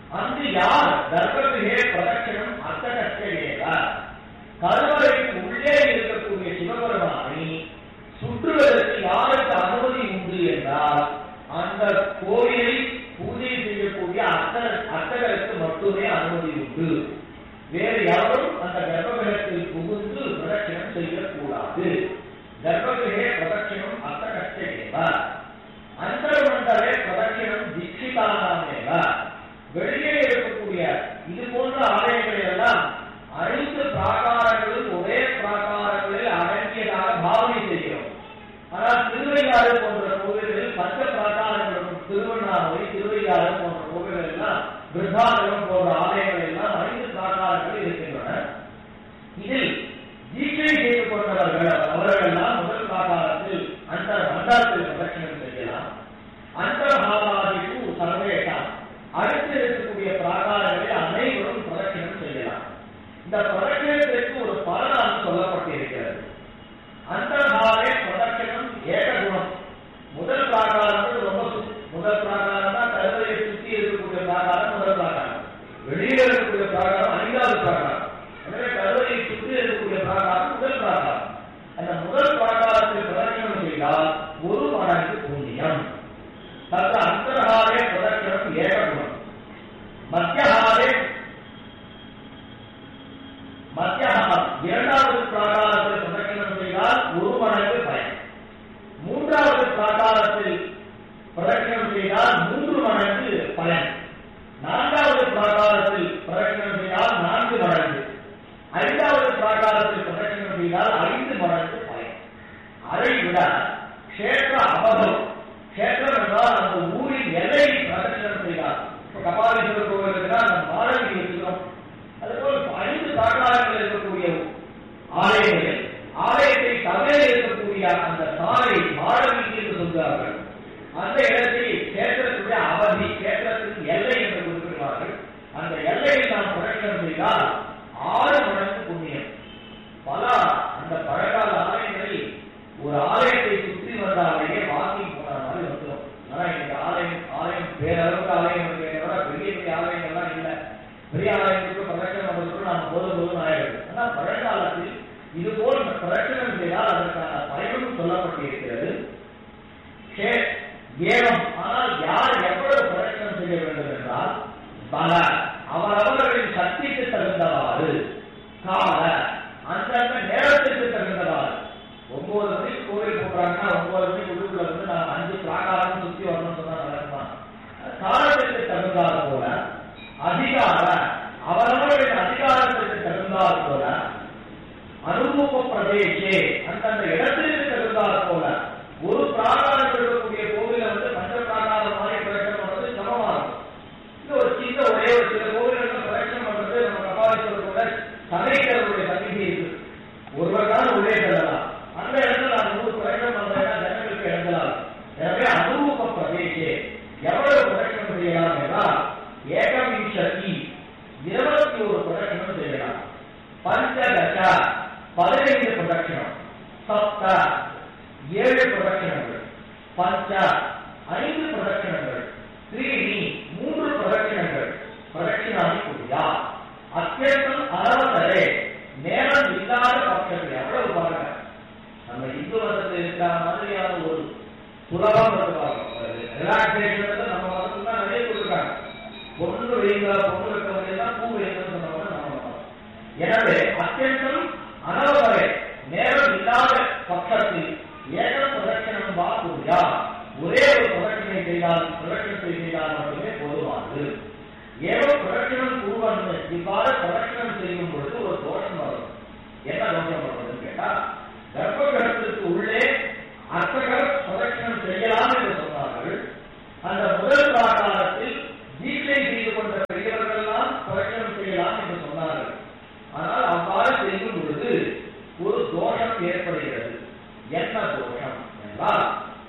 அங்கு யார் கர்ப்பகிரே பிரதட்சணம் அர்த்தகச்சேக கருவறைக்கு உள்ளே இருக்கக்கூடிய சிவபெருமானை சுற்றுவதற்கு யாருக்கு அனுமதி உண்டு என்றால் அந்த கோயிலை பூஜை செய்யக்கூடிய அர்ச்சகருக்கு மட்டுமே அனுமதி உண்டு. வேறு யாரும் அந்த கர்ப்பகிரகத்தில் புகுந்து பிரதட்சணம் செய்யக்கூடாது. கர்ப்பகிரே பிரதட்சணம் அர்த்தகச்சேக அந்தர்மண்டலே பிரதட்சணம் தீட்சிதானாமேவ. வெளியே இருக்கக்கூடிய இது போன்ற ஆலயங்களை எல்லாம் 5 பிராகாரங்களும் ஒரே பிராகாரங்களில் அடங்கியதாக பாவனை செய்கிறோம். ஆனால் திருவையாறு போன்ற கோவில்களில் 10 பிராகாரங்களும் திருவண்ணாமலை, திருவையாறு போன்ற கோவில்கள் எல்லாம் விருத்தாநகரம் போன்ற ஆலயங்கள் எல்லாம் 5 பிராகாரங்கள் இருக்கின்றன. இதில் தீட்சை செய்து கொண்டவர்கள் அவர்களெல்லாம் முதல் பிராகாரத்தில் அந்த மண்டலத்தில் பிரதட்சணம் செய்யலாம். அந்தர்ஹாலாதிஷு சர்வேஷாம் அடுத்து இருக்கக்கூடிய பிராகாரங்களில் அனைவரும் பிரதட்சணம் செய்யலாம். இந்த பிரதட்சணத்திற்கு ஒரு பலனாக சொல்லப்பட்டிருக்கிறது. அந்தர்ஹாலே பிரதட்சணம் ஏககுணம். முதல் பிராகாரம் ரொம்ப முதல் பிராகாரம் தான் கருவறையை சுற்றி இருக்கக்கூடிய பிராகாரம் முதல் பிராகாரம். வெளியில் இருக்கக்கூடிய பிராகாரம் 5வது பிராகாரம். எனவே கருவறையை சுற்றி இருக்கக்கூடிய பிராகாரம் முதல் பிராகாரம். அந்த முதல் பிராகாரத்தில் பிரதட்சணம் செய்தால் 1 மடங்கு புண்ணியம். தத்த அந்தர்ஹாலே பிரதட்சணம் ஏககுணம். மத்தியஹாலே 2வது பிராகாரத்தில் பிரதட்சணம் செய்தால் 1 மடங்கு பயன். 3வது பிராகாரத்தில் பிரதட்சணம் செய்தால் 3 மடங்கு பயன். 4வது பிராகாரத்தில் பிரதட்சணம் செய்தால் 4 மடங்கு. 5வது பிராகாரத்தில் பிரதட்சணம் செய்தால் 5 மடங்கு பயன். அதை விட க்ஷேத்திர அபகம், க்ஷேத்திரம் என்றால் அந்த ஊரின் எல்லையை பிரதட்சணம் செய்தார். இப்ப கபாலீஸ்வரர் கோவிலுக்கு தான் நம்ம மாடவி இருக்கிறோம். அதுபோல் 5 பிராகாரங்கள் இருக்கக்கூடிய ஆலயங்களில் ஆலயத்தை தவிர இருக்கக்கூடிய அந்த சாலை மாடவி என்று சொல்கிறார்கள். அந்த இடத்தில் கேத்திரத்துடைய அவதி, கேத்திரத்தின் எல்லை என்று குறிப்பிடுவார்கள். அந்த எல்லையில் நாம் பிரதட்சணம் செய்தால் 6 மடங்கு புண்ணியம். பல அந்த பழங்கால ஆலயங்களில் ஒரு ஆலயத்தை சுற்றி வந்தாலேயே வாக்கிங் போன மாதிரி வந்துடும். ஆனா இன்னைக்கு ஆலயம் பேரளவுக்கு ஆலயம் இருக்கிறத பெரிய பெரிய ஆலயங்கள்லாம் இல்லை. பெரிய ஆலயங்களுக்கு பிரதட்சணம் பண்ணுறதுக்கு நாம் போதும் ஆயிடுது. ஆனால் பழங்காலத்தில் இதுபோல் பிரதட்சணம் செய்தால் அதற்கான பயனும் சொல்லப்பட்டிருக்கிறது. ஏவம் ஆனால் யார் எவ்வளவு பிரதட்சணம் செய்ய வேண்டும் என்றால் பல அவரவர்களின் சக்திக்கு தகுந்தவாறு, கால அந்தந்த நேரத்திற்கு தகுந்தவாறு. 9 மணிக்கு கோவில் போடுறாங்கன்னா 9 மணிக்கு உள்ளுக்குள்ள வந்து நான் 5 பிராகாரம் சுற்றி வரணும்னு சொன்னா நடக்குமா? காலத்திற்கு தகுந்தால் போல அதிகார அவரவர்களின் அதிகாரத்திற்கு தகுந்தால் போல அனுபவ பிரதேசே அந்தந்த இடத்திற்கு தகுந்தால் போல ஒரு பிராகாரம் இருக்கக்கூடிய கோவில வந்து 5 பிராகாரம் மாதிரி பிரதட்சணம் பண்றது சமமாகும். இது ஒரு சின்ன ஒரே ஒரு சில கோவில்கள் பிரதட்சணம் பண்றது நம்ம கபாலீஸ்வரர் கூட சமைக்கிறவருடைய சன்னிதி இருக்கு. ஒருவர் தான் உள்ளே செல்லலாம். அந்த இடத்துல நான் 100 பிரதட்சணம் பண்றேன்னா ஜனங்களுக்கு இடங்களால். எனவே அனுபவ பிரதேசே எவ்வளவு பிரதட்சணம் செய்யலாம் என்றால் ஏகவிம்சதி 21 பிரதட்சணம் செய்யலாம். பஞ்சதச 15 பிரதட்சணம். சப்த 7 பிரதட்சணங்கள். பஞ்ச 5 பிரதட்சணங்கள். த்ரீணி 3 பிரதட்சணங்கள். பிரதட்சிணாதி புரியா அத்தியந்தம் அறவதரே நேரம் இல்லாத பட்சத்தில் எவ்வளவு பாருங்க. நம்ம இந்து மதத்தில் இருக்கிற மாதிரியான ஒரு சுலபம் ரிலாக்ஸேஷன் நம்ம மதத்தில் தான் நிறைய கொடுக்குறாங்க. பொண்ணு வைங்க, பொண்ணு வைக்கிறவங்க பூ வைங்கன்னு சொன்னவங்க நம்ம மதம். எனவே அத்தியந்தம் அனவதரே நேரம் இல்லாத பட்சத்தில் ஏகம் பிரதட்சணம் வா புரியா ஒரே ஒரு பிரதட்சணை செய்தால் மட்டுமே போதுமானது. ஏதோ பிரதட்சணம் கூறுவன்னு இவ்வாறு பிரதட்சணம் செய்யும் பொழுது ஒரு தோஷம் வரும். என்ன தோஷம் வருதுன்னு கேட்டா, கர்ப்பகிரகத்திற்கு உள்ளே அர்ச்சகர் பிரதட்சணம் செய்யலாம் என்று சொன்னார்கள். அந்த முதல் பிராகாரத்தில் தீட்சை செய்து கொண்ட பெரியவர்கள் எல்லாம் பிரதட்சணம் செய்யலாம் என்று சொன்னார்கள். ஆனால் அவ்வாறு செய்யும் பொழுது ஒரு தோஷம் ஏற்படுகிறது. என்ன தோஷம் என்றால்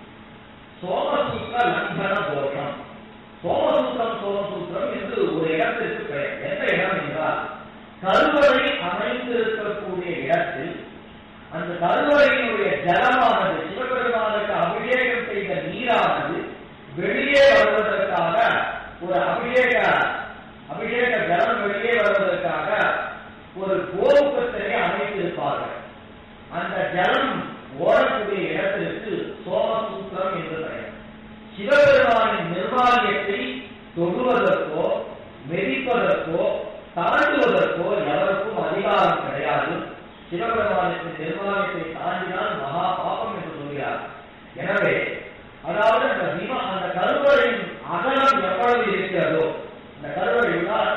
சோமசூத்திர லங்கன தோஷம். சோமசூத்திரம் என்று ஒரு இடத்திற்கு பெயர். எந்த இடம் என்றால் கருவறை அமைந்திருக்கக்கூடிய இடத்தில் அந்த கருவறையினுடைய ஜலமானது சிவபெருமானுக்கு அபிஷேகம் செய்த நீரானது வெளியே வருவதற்காக ஒரு அபிஷேக அபிஷேக ஜலம் வெளியே வருவதற்காக ஒரு கோபுரத்தினை அமைத்திருப்பார்கள். அந்த ஜலம் ஓடக்கூடிய இடத்திற்கு சோமசூத்திரம் என்று பெயர். சிவபெருமானின் நிர்வாகியத்தை தொடுவதற்கோ மெதிப்பதற்கோ தாண்டுவதற்கோ எவருக்கும் அதிகாரம் கிடையாது. சிவபெருமானின் நிர்வாகத்தை தாண்டினால் மகா பாபம் என்று சொல்கிறார். எனவே அதாவது அந்த கருவறையின் அகலம் எவ்வளவு இருக்கிறதோ, இந்த கருவறை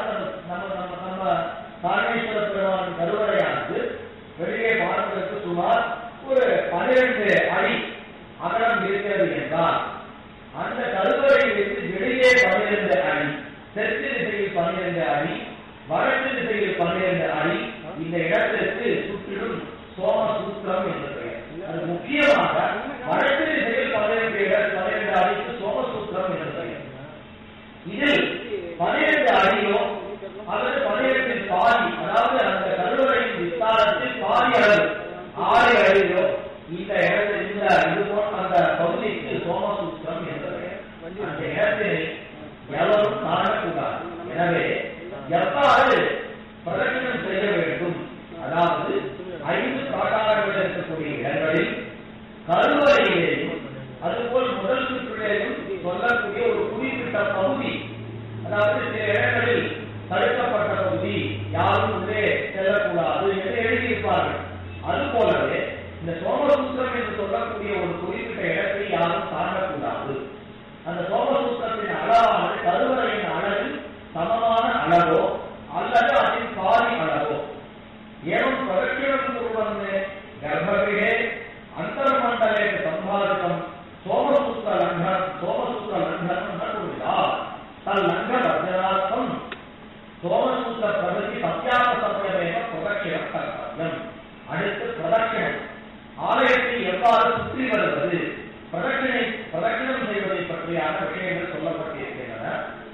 நம்ம காரணேஸ்வர பெருமானின் கருவறையானது வெளியே பார்ப்பதற்கு சுமார் ஒரு 12 அடி அகலம் இருக்கிறது என்றால், அந்த கருவறையிலிருந்து வெளியே 12 அடி, தெற்கு திசையில் 12 அடி, வடக்கு திசையில் 12 அடி, இந்த இடத்திற்கு சுற்றிலும் சோமசூத்திரம் என்று பெயர். அது முக்கியமாக வடக்கு திசையில் 12 அடிக்கு சோமசூத்திரம் என்று பெயர். இதில் 12 அடியோ அல்லது 12 பாதி, அதாவது அந்த கருவறையின் விஸ்தாரத்தில் பாதி அளவு 6 அடியோ இந்த இடத்தில் இது போன்ற அந்த பகுதிக்கு சோமசூத்திரம் என்று பெயர். அந்த இடத்தில் எவரும் காணக்கூடாது. எனவே எவ்வாறு பிரதட்சணம் செய்ய வேண்டும், அதாவது 5 பிராகாரங்கள் இருக்கக்கூடிய இடங்களில் கருவறையிலேயும் அதுபோல் முதல் சுற்றிலேயும் சொல்லக்கூடிய ஒரு குறிப்பிட்ட பகுதி, அதாவது சில இடங்களில் தடுக்கப்பட்ட பகுதி, யாரும் உள்ளே செல்லக்கூடாது என்று எழுதியிருப்பார்கள். அதுபோலவே இந்த சோமசூத்திரம் என்று சொல்லக்கூடிய ஒரு குறிப்பிட்ட இடத்தை யாரும் தாண்டக்கூடாது. அந்த சோமசூத்திரத்தின் அளவானது கருவறையின் அளவில் சமமான அளவோ அல்லது அதில் பாதி அளவோ. ஏவம் பிரதட்சிணம் குர்வன்னு கர்ப்பகிரே அந்தர்மண்டலே சம்பாதிக்கம் சோமசூத்திர லங்கனம் நடுவிழா தல் லங்க வர்ஜனார்த்தம் சோமசூத்திர பிரகதி சத்தியாக சத்தியமேக பிரதட்சிணம் கர்த்தவியம். அடுத்து பிரதட்சிணம், ஆலயத்தை எவ்வாறு சுற்றி வருவது, பிரதட்சிணம் செய்வதை பற்றியான விஷயங்கள் சொல்லப்பட்டிருக்கின்றன.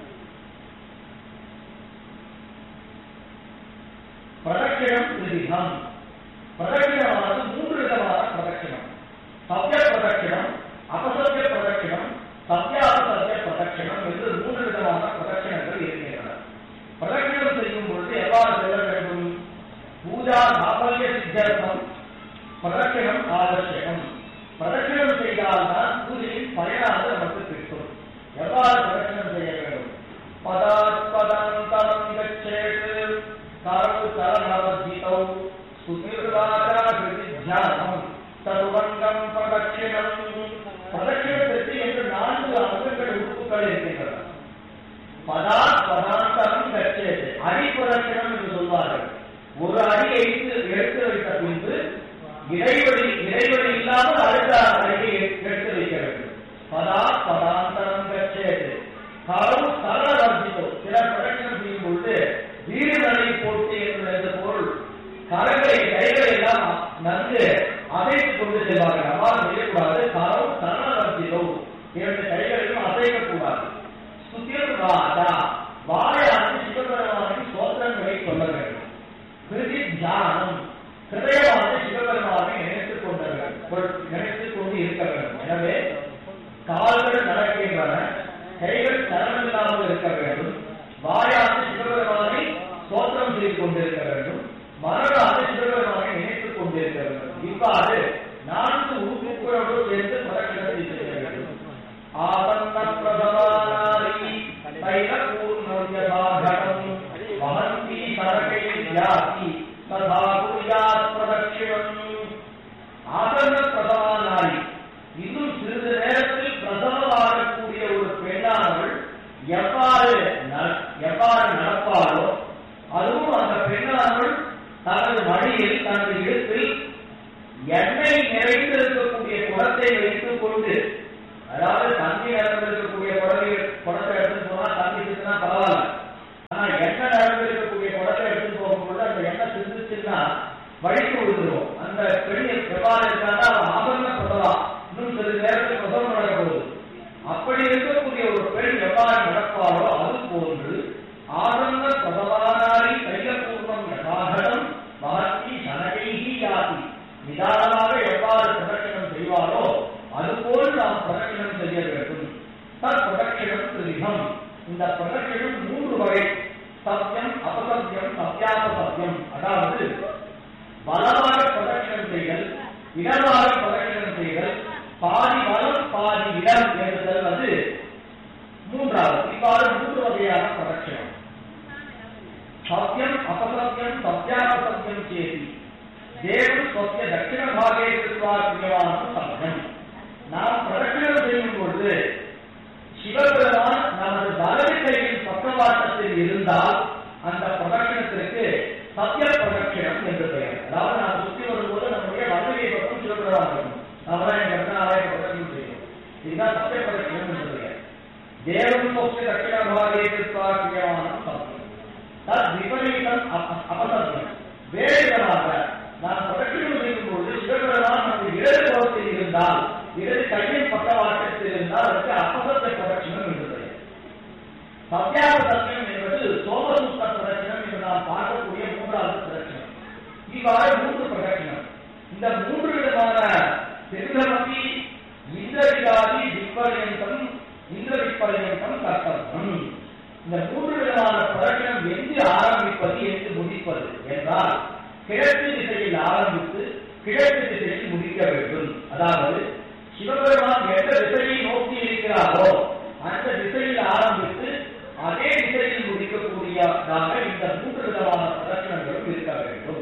பிரதட்சிணம் திரிவிதம். பிரதட்சிணமானது 3 விதமான பிரதட்சிணம். சத்திய பிரதட்சிணம், அபசத்திய பிரதட்சிணம், சத்தியாபசத்திய பிரதட்சிணம் என்று 3 விதமான பிரதட்சிணங்கள் இருக்கின்றன. பிரதட்சிணம் செய்யும் பொழுது எவ்வாறு செல்ல வேண்டும்? பூஜா சாபல்ய சித்தர்த்தம் பிரதட்சிணம் ஆவசியம். பிரதட்சிணம் செய்தால்தான் பூஜையின் பயனானது நமக்கு கிட்டும். எவ்வாறு பிரதட்சிணம் செய்ய வேண்டும்? பதாந்தரம் கச்சேத் கரவு சரணவர்ஜிதௌ சுதிர்வாச்சாரம் தருவங்கம் பிரதட்சிணம். பிரதட்சிணத்திற்கு என்று 4 அங்கங்கள் உறுப்புகள் இருக்கின்றன. பதாந்தரம் கச்சேத், அடி பிரதட்சிணம் என்று சொல்வார்கள். ஒரு அடியை எடுத்து வைத்த பின்பு இடைவெளி இல்லாமல் அடுத்த அடியை எடுத்து வைக்க வேண்டும். பதாந்தரம் கச்சேத் கரவு சரணவர்ஜிதோ. சில பிரதட்சிணம் செய்யும் பொழுது வீடுகளை போட்டு என்ற பொருள் கைகளை எல்லாம் நன்கு அசைத்துக் கொண்டு செல்வார்கள். அவ்வாறு செய்யக்கூடாது. கரவு சரணவர்ஜிதோ, 2 கைகளையும் அசைக்கக்கூடாது. சுதிர்வாதா, வாயானது சிவபெருமானின் சோத்திரங்களை சொல்ல வேண்டும். கிருதி தியானம், ஹிருதயமானது சிவபெருமானை நினைத்துக் கொண்டு இருக்க வேண்டும். எனவே கால்கள் நடக்கின்றன, கைகள் சரணமில்லாமல் இருக்க வேண்டும். வாயானது சிவபெருமானை சோத்திரம் செய்து கொண்டிருக்க வேண்டும். மனதானது சிவபெருமானை நினைத்துக் கொண்டிருக்க வேண்டும். இவ்வாறு 4 உறுப்புகளோடு சேர்ந்து பிரதட்சிணத்தை செய்ய வேண்டும். ஆபந்த பிரதமானாரி தைல பூர்ணோத்யசாகடம் வஹந்தி சரகை யாதி ததா குர்யாத் பிரதட்சிணம். ஆபந்த பிரதமானாரி, இன்னும் சிறிது நேரத்தில் பிரசவமாகக்கூடிய ஒரு பெண்ணானவள் எவ்வாறு நடப்பாளோ, அதுவும் அந்த பெண்ணானவள் தனது மடியில் தனது இடுப்பில் எண்ணெய் நிறைந்திருக்கக்கூடிய குடத்தை வைத்துக் கொண்டு, அதாவது தண்ணி நடந்திருக்கக்கூடிய குடத்தை எடுத்துட்டு போனா தண்ணி இருக்குன்னா பரவாயில்ல, ஆனா எண்ணெய் நடந்திருக்கக்கூடிய குடத்தை எடுத்துட்டு போகும்போது அந்த எண்ணெய் சிந்துச்சுன்னா வழிக்கு விழுந்துருவோம். அந்த பெண் எவ்வாறு இருக்காங்க, அவன் ஆபரண பிரசவா, இன்னும் சிறிது நேரத்தில் பிரசவம் நடக்க போகுது. அப்படி இருக்கக்கூடிய ஒரு பெண் எவ்வாறு நடப்பாளோ அது போன்று ஆனந்த பிரபவானாரி தைலபூர்வம் யதாகடம் மகத்தி சனகைஹி யாதி, நிதானமாக எவ்வாறு பிரதட்சிணம் செய்வாரோ அதுபோல் நாம் பிரதட்சிணம் செய்ய வேண்டும். தத் பிரதட்சிணம் திரிகம். இந்த பிரதட்சிணம் 3 வகை. சத்தியம் அபசத்தியம் சத்தியாபசத்தியம், அதாவது பலமாக பிரதட்சணம் செய்தல், இடமாக பிரதட்சணம் செய்தல், பாதி பலம் பாதி இடம் என்று சொல்வது மூன்றாவது. இவ்வாறு 3 வகையான பிரதட்சணம். சத்தியம் அபசத்தியம் சத்தியாபசத்தியம் சேதி தேவன் சொத்திய தட்சிண பாகே கிருத்வா கிரியவானம் சமயம். நாம் பிரதட்சணம் செய்யும் பொழுது சிவபெருமான் நமது வலது கையின் பக்கவாட்டத்தில் இருந்தால் அந்த பிரதட்சணத்திற்கு சத்திய பிரதட்சணம் என்று பெயர். அதாவது நாம் சுற்றி வரும்போது நம்முடைய வலதுகை பக்கம் சிவபெருமான் இருக்கும். நாம எங்க பிரதட்சணம் செய்யும். இதுதான் சத்திய பிரதட்சணம் என்று பெயர். தேவன் சொத்திய தட்சிண பாகே கிருத்வா கிரியவானம் சமயம். தத் விபரீதம் அபசத்தியம். வேறு விதமாக நாம் பிரதட்சணம் செய்யும் பொழுது சிவபெருமான் நமது இடது புறத்தில் இருந்தால், இடது கையின் பக்கவாட்டத்தில் இருந்தால் அதற்கு அபசத்திய பிரதட்சணம் என்று பெயர். சத்தியாபசத்தியம் என்பது சோமசூத்திர பிரதட்சணம் என்று நாம் பார்க்கக்கூடிய 3வது பிரதட்சணம். இவ்வாறு 3 பிரதட்சணம். இந்த 3 விதமான திருநமதி இந்திரவிகாதி விப்பரியந்தம் இந்திர விப்பரியந்தம் கர்த்தம். இந்த 3 விதமான பிரதட்சணம் எங்கு ஆரம்பிப்பது எங்கு முடிப்பது என்றால், கிழக்கு திசையில் ஆரம்பித்து கிழக்கு திசையில் முடிக்க வேண்டும். அதாவது சிவபெருமான் எந்த திசையை நோக்கி இருக்கிறாரோ அந்த திசையில் ஆரம்பித்து அதே திசையில் முடிக்கக்கூடியதாக இந்த 3 விதமான பிரதட்சணங்களும் இருக்க வேண்டும்.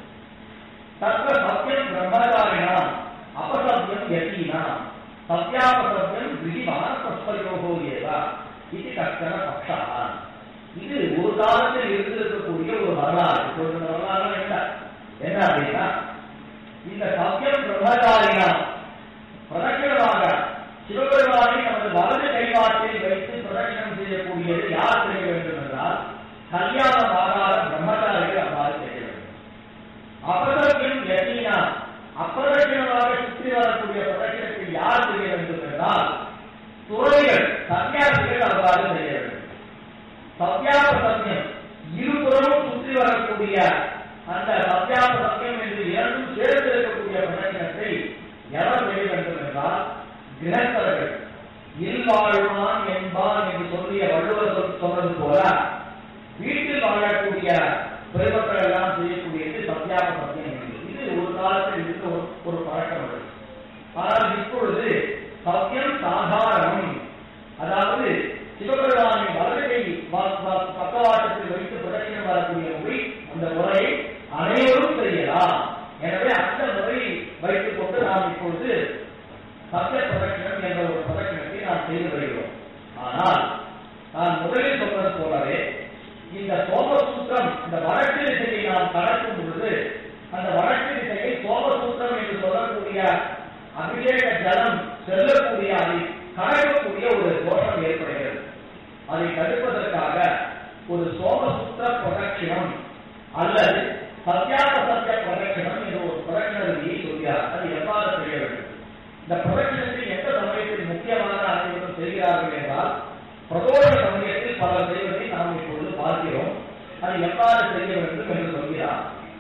தத்த சத்தியம் பிரம்மதாரினா அபசத்தியம் யதீனா சத்தியாபசத்தியம் விதிமான தஸ்பயோகோ ஏவா இது கஷ்டன பக்ஷா. இது ஒரு காலத்தில் இருந்திருக்கக்கூடிய ஒரு வரலாறு. வரலாறு என்ன அப்படின்னா, இந்த சத்தியம் பிரம்மதாரினா பிரதட்சணமாக சிவபெருமானை நமது வலது கைவாட்டில் வைத்து பிரதட்சணம் செய்யக்கூடியது யார் செய்ய வேண்டும் என்றால் கல்யாணமாக பிரம்மச்சாரிகள் அவ்வாறு செய்ய வேண்டும். அபசத்தியம் யதீனா அப்பிரதட்சணமாக சுற்றி வரக்கூடிய பிரதட்சணத்தை யார் செய்ய வேண்டும் என்றால் துறவிகள் சன்னியாசிகள் அவ்வாறு செய்ய வேண்டும். சத்தியாபசத்தியம் இருபுறமும் சுற்றி வரக்கூடிய அந்த சத்தியாபசத்தியம் என்று இரண்டும் சேர்ந்து இருக்கக்கூடிய பிரதட்சணத்தை எவர் செய்ய வேண்டும் என்றால் கிரகஸ்தர்கள். இல்வாழ்வான் என்பான் என்று சொல்லிய வள்ளுவர் சொன்னது போல வீட்டில் வாழக்கூடிய பெருமக்கள் எல்லாம் செய்யக்கூடியது சத்தியாபசத்தியம் என்று. இது ஒரு காலத்தில் இருந்த ஒரு பழக்கம். ஆனால் இப்பொழுது சத்தியம் சாதாரணம், அதாவது சிவபெருமானின் வலதுகை பக்கவாட்டத்தில் வைத்து பிரதட்சணம் வரக்கூடிய முறை, அந்த முறையை அனைவரும் செய்யலாம். எனவே அந்த முறையை வைத்துக் கொண்டு நாம் இப்பொழுது சத்திய பிரதட்சணம் என்ற ஒரு பிரதட்சணத்தை நாம் செய்து வருகிறோம். ஆனால் நான் முதலில் சொன்னது போலவே இந்த சோமசூத்திரம், இந்த வடக்கு திசையை நாம் கடக்கும் பொழுது அந்த வடக்கு திசையை சோமசூத்திரம் என்று சொல்லக்கூடிய அபிஷேக ஜலம் செல்லக்கூடிய அதை கடக்கக்கூடிய ஒரு தோஷம் ஏற்படுகிறது. அதை தடுப்பதற்காக ஒரு சோமசூத்திர பிரதட்சணம் அல்லது சத்தியாபசத்திய பிரதட்சணம் என்ற ஒரு பிரதட்சண விதியை சொல்கிறார். அது எவ்வாறு செய்ய வேண்டும்? இந்த பிரதட்சணத்தை எந்த சமயத்தில் முக்கியமான அனைவரும் செய்கிறார்கள் என்றால் பிரதோஷ சமயத்தில் பலர் செய்வதை நாம் இப்பொழுது பார்க்கிறோம். அது எவ்வாறு செய்ய வேண்டும் என்று சொல்கிறார்.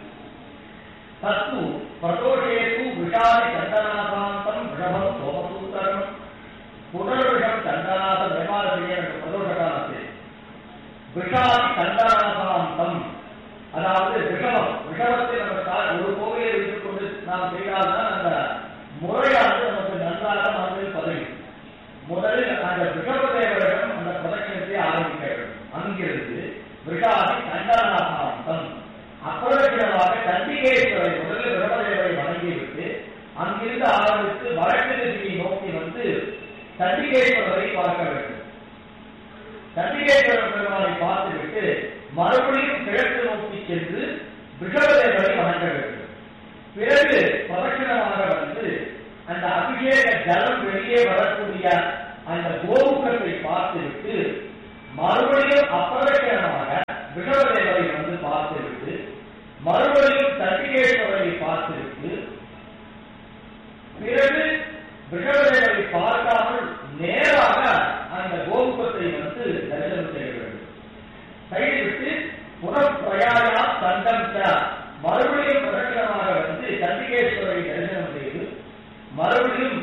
தத்து பிரதோஷேது விஷாதி சந்தனாசாந்தம் விஷபம் சோமசூத்திரம் புனர்விஷம் சந்தனாசம் எவ்வாறு செய்ய வேண்டும்? பிரதோஷ காலத்தில் விஷாதி சந்தனாசாந்தம், அதாவது விஷபத்தை நம்ம ஒரு கோவிலை வைத்துக் கொண்டு நாம் செய்தால்தான் அந்த முறையானது நமக்கு நன்றாக மனதில் பதியும். முதலில் அந்த விஷபதேவரிடம் அந்த பிரதட்சணத்தை ஆரம்பிக்க வேண்டும். அங்கிருந்து விஷாதி சந்தனாசாந்தம் அப்பிரதட்சணமாக சண்டிகேஸ்வரை முதலில் விஷபதேவரை வணங்கிவிட்டு அங்கிருந்து ஆரம்பித்து வடக்கு திசையை நோக்கி வந்து சண்டிகேஸ்வரரை பார்க்க வேண்டும். சண்டிகேஸ்வரர் பெருமானை பார்த்துவிட்டு மறுபடியும் கிழக்கு நோக்கி சென்று விஷபதேவரை வணங்க வேண்டும். பிறகு பிரதட்சணமாக வந்து அந்த அபிஷேக ஜலம் வெளியே வரக்கூடிய அந்த கோமுகத்தை பார்த்துவிட்டு மறுபடியும் அப்பிரதட்சணமாக விஷபதேவரை வந்து பார்த்துவிட்டு மறுபடியும் சண்டிகேஸ்வரரை பார்த்துவிட்டு பிறகு விஷபதேவரை பார்க்காமல் நேராக அந்த கோமுகத்தை வந்து தரிசனம் செய்ய வேண்டும். கைவிட்டு புனப்பிரயாணா சண்டம் மறுபடியும் பிரதட்சணமாக வந்து சண்டிகேஸ்வரரை தரிசனம் செய்து மறுபடியும்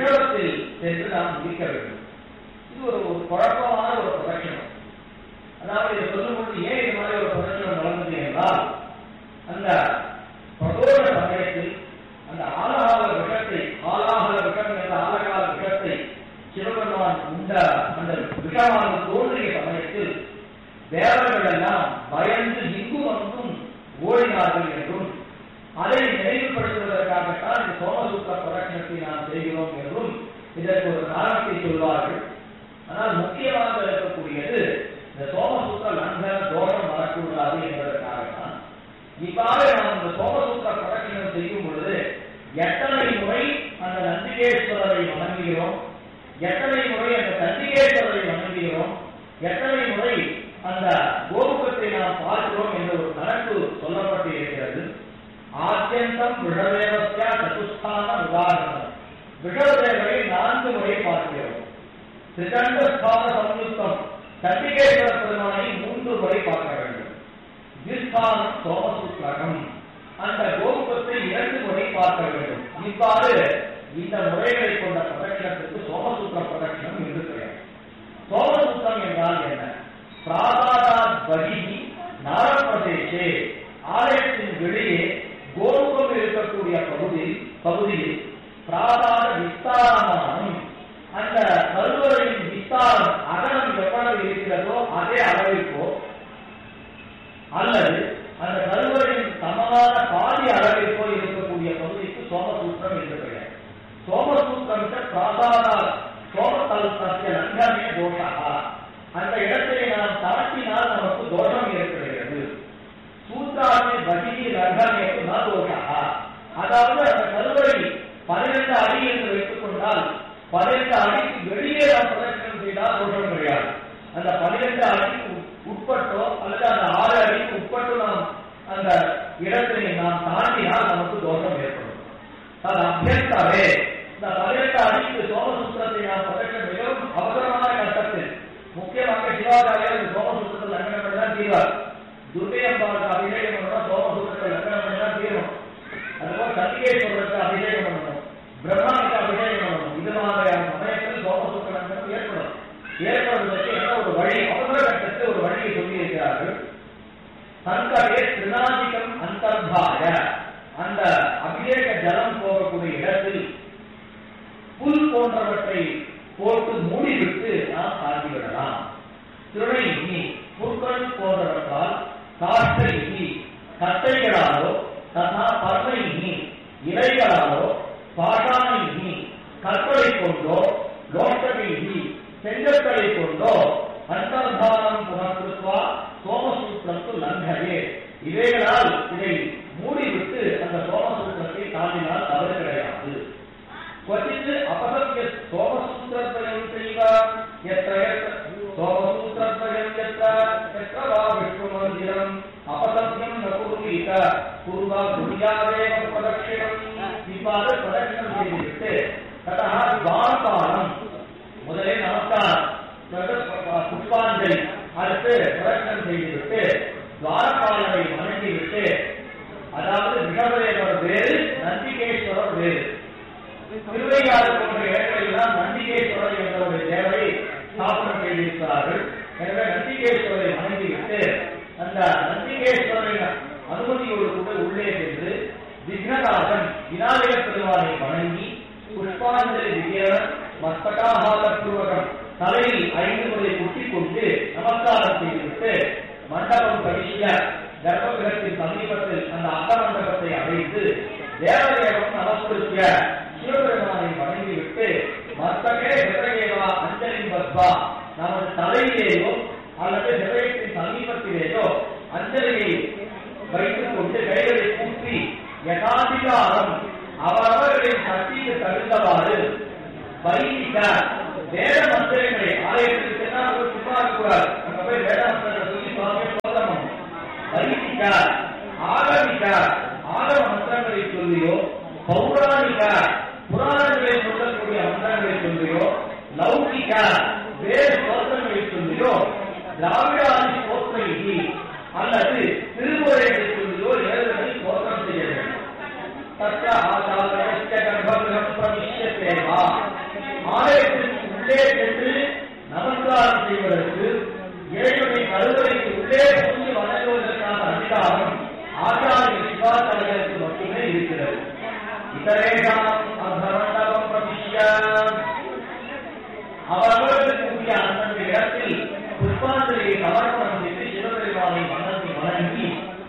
விஷபத்தில் சென்று நாம் முடிக்க வேண்டும். இது ஒரு குழப்பமான ஒரு பிரதட்சணம். அதாவது இதை சொல்லும்போது ஏன் இது மாதிரி ஒரு பிரதட்சணம் நடந்தது என்றால், அந்த பிரதோஷ சமயத்தில் அந்த ஆலகால விஷத்தை, ஆலாகல விஷம் என்ற ஆலகால விஷத்தை சிவபெருமான் உண்ட அந்த விஷமானது தோன்றிய சமயத்தில் தேவர்கள் எல்லாம் பயந்து இங்கும் அங்கும் ஓடினார்கள் என்றும், அதை நினைவுபடுத்துவதற்காகத்தான் இந்த சோமசூத்திர பிரதட்சணத்தை நாம் செய்கிறோம் என்றும் இதற்கு ஒரு காரணத்தை சொல்வார்கள். ஆனால் முக்கியமாக இருக்கக்கூடியது இந்த சோமசூத்திர லங்கன தோஷம் வரக்கூடாது என்பதற்காகத்தான். இவ்வாறு நாம் இந்த சோமசூத்திர பிரதட்சணம் செய்யும் பொழுது எத்தனை முறை அந்த நந்திகேஸ்வரரை வணங்குகிறோம், எத்தனை முறை அந்த நந்திகேஸ்வரரை வணங்குகிறோம், எத்தனை முறை அந்த கோபுரத்தை நாம் பார்க்கிறோம் என்ற ஒரு கணக்கு சொல்லப்பட்டு இருக்கிறது. ஆத்யந்தம் விஷதேவஸ்யா சதுஸ்தான உதாரணம். விஷதேவரை 4 முறை பார்க்கிறோம். திரிகண்டஸ்தான சம்யுக்தம் நந்திகேஸ்வர பெருமானை 3 முறை பார்க்க வேண்டும். திஸ்தானம் சோமசூத்திரகம், அந்த கோபுரத்தை 2 முறை பார்க்க வேண்டும். இவ்வாறு இந்த முறைகளை கொண்ட பிரதட்சணத்திற்கு சோமசூத்திர பிரதட்சணம் என்று பெயர். சோமசூத்திரம் என்றால் என்ன? பிராதாதாத் பகிஹி நாரப்பிரதேசே, ஆலயத்தின் வெளியே கோபுரம் இருக்கக்கூடிய பகுதியில் பிராதாத விஸ்தாரமானும், அந்த கருவறையின் விஸ்தாரம் அகலம் எவ்வளவு இருக்கிறதோ அதே அளவிற்கோ அல்லது அந்த கருவறையின் சமமான பாதி அளவிற்கோ இருக்கக்கூடிய பகுதிக்கு சோமசூத்திரம் என்று பெயர். சோமசூத்திரம் பிராதாத சோமதலத்திய லங்கனே தோஷா, அந்த இடத்திலே நாம் தாட்டினால் நமக்கு தோஷம் ஏற்படுகிறது. சூத்திராமே பகிஹி லங்கனேக்கு ந தோஷா, அதாவது அந்த கருவறை 12 அடி என்று வைத்துக் கொண்டால் 12 அடிக்கு வெளியே நாம் பிரதட்சணம் செய்தால் தோஷம் கிடையாது. அந்த 12 அடிக்கு உட்பட்டோ அல்லது அந்த 6 அடிக்கு உட்பட்டோ நாம் அந்த இடத்தினை நாம் தாண்டினால் நமக்கு தோஷம் ஏற்படும். அது அபியர்த்தாவே இந்த 18 அடிக்கு சோமசூத்திரத்தை நாம் பிரதட்சணம் மிகவும் அவசரமான கட்டத்தில், முக்கியமாக சிவாச்சாரியார் இந்த சோமசூத்திரத்தில் லங்கனம் பண்ணிதான் தீர்வார். துர்கை அம்பாளுக்கு அபிஷேகம் பண்ணணும், சோமசூத்திரத்தை லங்கனம் பண்ணிதான் தீரும். அதுபோல் சண்டிகேஸ்வரருக்கு அபிஷேகம் பண்ணணும், பிரம்மாவுக்கு அபிஷேகம் பண்ணணும். இது மாதிரியான சமயத்தில் சோமசூத்திர லங்கனம் ஏற்படுவதற்கு என்ன ஒரு வழி, அவசர கட்டத்தில் ஒரு வழியை சொல்லியிருக்கிறார்கள். சங்கரே திருநாதிகம் அந்தர்பாய, அந்த அபிஷேக ஜலம் போகக்கூடிய இடத்தில் புல் போன்றவற்றை போட்டு மூடிவிட்டு நாம் தாண்டிவிடலாம். திருணையினி புற்கள் போன்றவற்றால், காற்றையினி கட்டைகளாலோ, ததா பர்ணையினி இலைகளாலோ, பாடாயினி கற்களை கொண்டோ, லோட்டகையினி செங்கற்களை கொண்டோ அந்தர்தானம் புனர்கிருத்வா சோமசூத்திரத்து லங்கனே, இவைகளால் இதை மூடிவிட்டு அந்த சோமசூத்திரத்தை தாண்டினால் தவறு கிடையாது. क्वचित् अपसत्य सोमसूत्रत्रयं चैव यत्र सोमसूत्रत्रयं यत्र वा विष्णुमन्दिरम् अपसत्यं न कुर्वीत पूर्व भूयादेव प्रदक्षिणम्. इவ்வாறு பிரதட்சணம் செய்துவிட்டு ததா துவாரபாலம், முதலே நமஸ்காரம், புஷ்பாஞ்சலி, அடுத்து பிரதட்சணம் செய்துவிட்டு துவாரபாலனை வணங்கிவிட்டு, அதாவது ரிஷபதேவர் வேறு, நந்திகேஸ்வரர் வேறு. திருவையாறு போன்ற இடங்களெல்லாம் நந்திகேஸ்வரர் என்ற ஒரு தேவரை ஸ்தாபனம் செய்திருக்கிறார்கள். எனவே நந்திகேஸ்வரரை வணங்கிவிட்டு அந்த நந்திகேஸ்வரரின் அனுமதியோடு கூட உள்ளே சென்று விக்னநாதன் விநாயக பெருமானை வணங்கி புஷ்பாஞ்சலி விஜயன் மஸ்தகாபாத பூர்வகம் தலையில் 5 முறை குட்டிக் கொண்டு நமஸ்காரம் செய்துவிட்டு மண்டபம் கழிய கர்ப்பகிரகத்தின் சமீபத்தில் அந்த அகமண்டபத்தை அடைந்து தேவதேவம் நமஸ்கிருத்திய சிவபெருமானை வணங்கிவிட்டு மஸ்தகே ஹிருதயேவா அஞ்சலி பத்வா, நமது தலையிலேயோ அல்லது ஹிருதயத்தின் சமீபத்திலேயோ அஞ்சலியை வைத்துக் கொண்டு கைகளை கூப்பி யதாதிகாரம் அவரவர்களின் சக்திக்கு தகுந்தவாறு வைதிக வேத மந்திரங்களை, ஆலயத்துக்கு சென்றால் ஒரு சும்மா இருக்கக்கூடாது, அங்க போய் வேத மந்திரத்தை சொல்லி சுவாமி சோதனம், வைதிக ஆகமிக ஆகம மந்திரங்களை சொல்லியோ, பௌராணிக புராணங்களை சொல்லக்கூடிய மந்திரங்களை சொல்லியோ, லௌகிக வேறு ஸ்தோத்திரங்களை சொல்லியோ, திராவிடாதி ஸ்தோத்திரைகி அல்லது திருமுறைகளை சொல்லியோ ஏழுகளை ஸ்தோத்திரம் செய்ய வேண்டும். தற்ற ஆசாரஸ்ய கர்ப்பகிரகம் பிரவிஷ்யதேவா, ஆலயத்திற்கு உள்ளே சென்று நமஸ்காரம் செய்வதற்கு இறைவனை கருவறை அவர்களுக்கு கூடிய அந்தந்த இடத்தில் புஷ்பாஞ்சலியை சமர்ப்பணம் செய்து சிவபெருமானை வணங்கி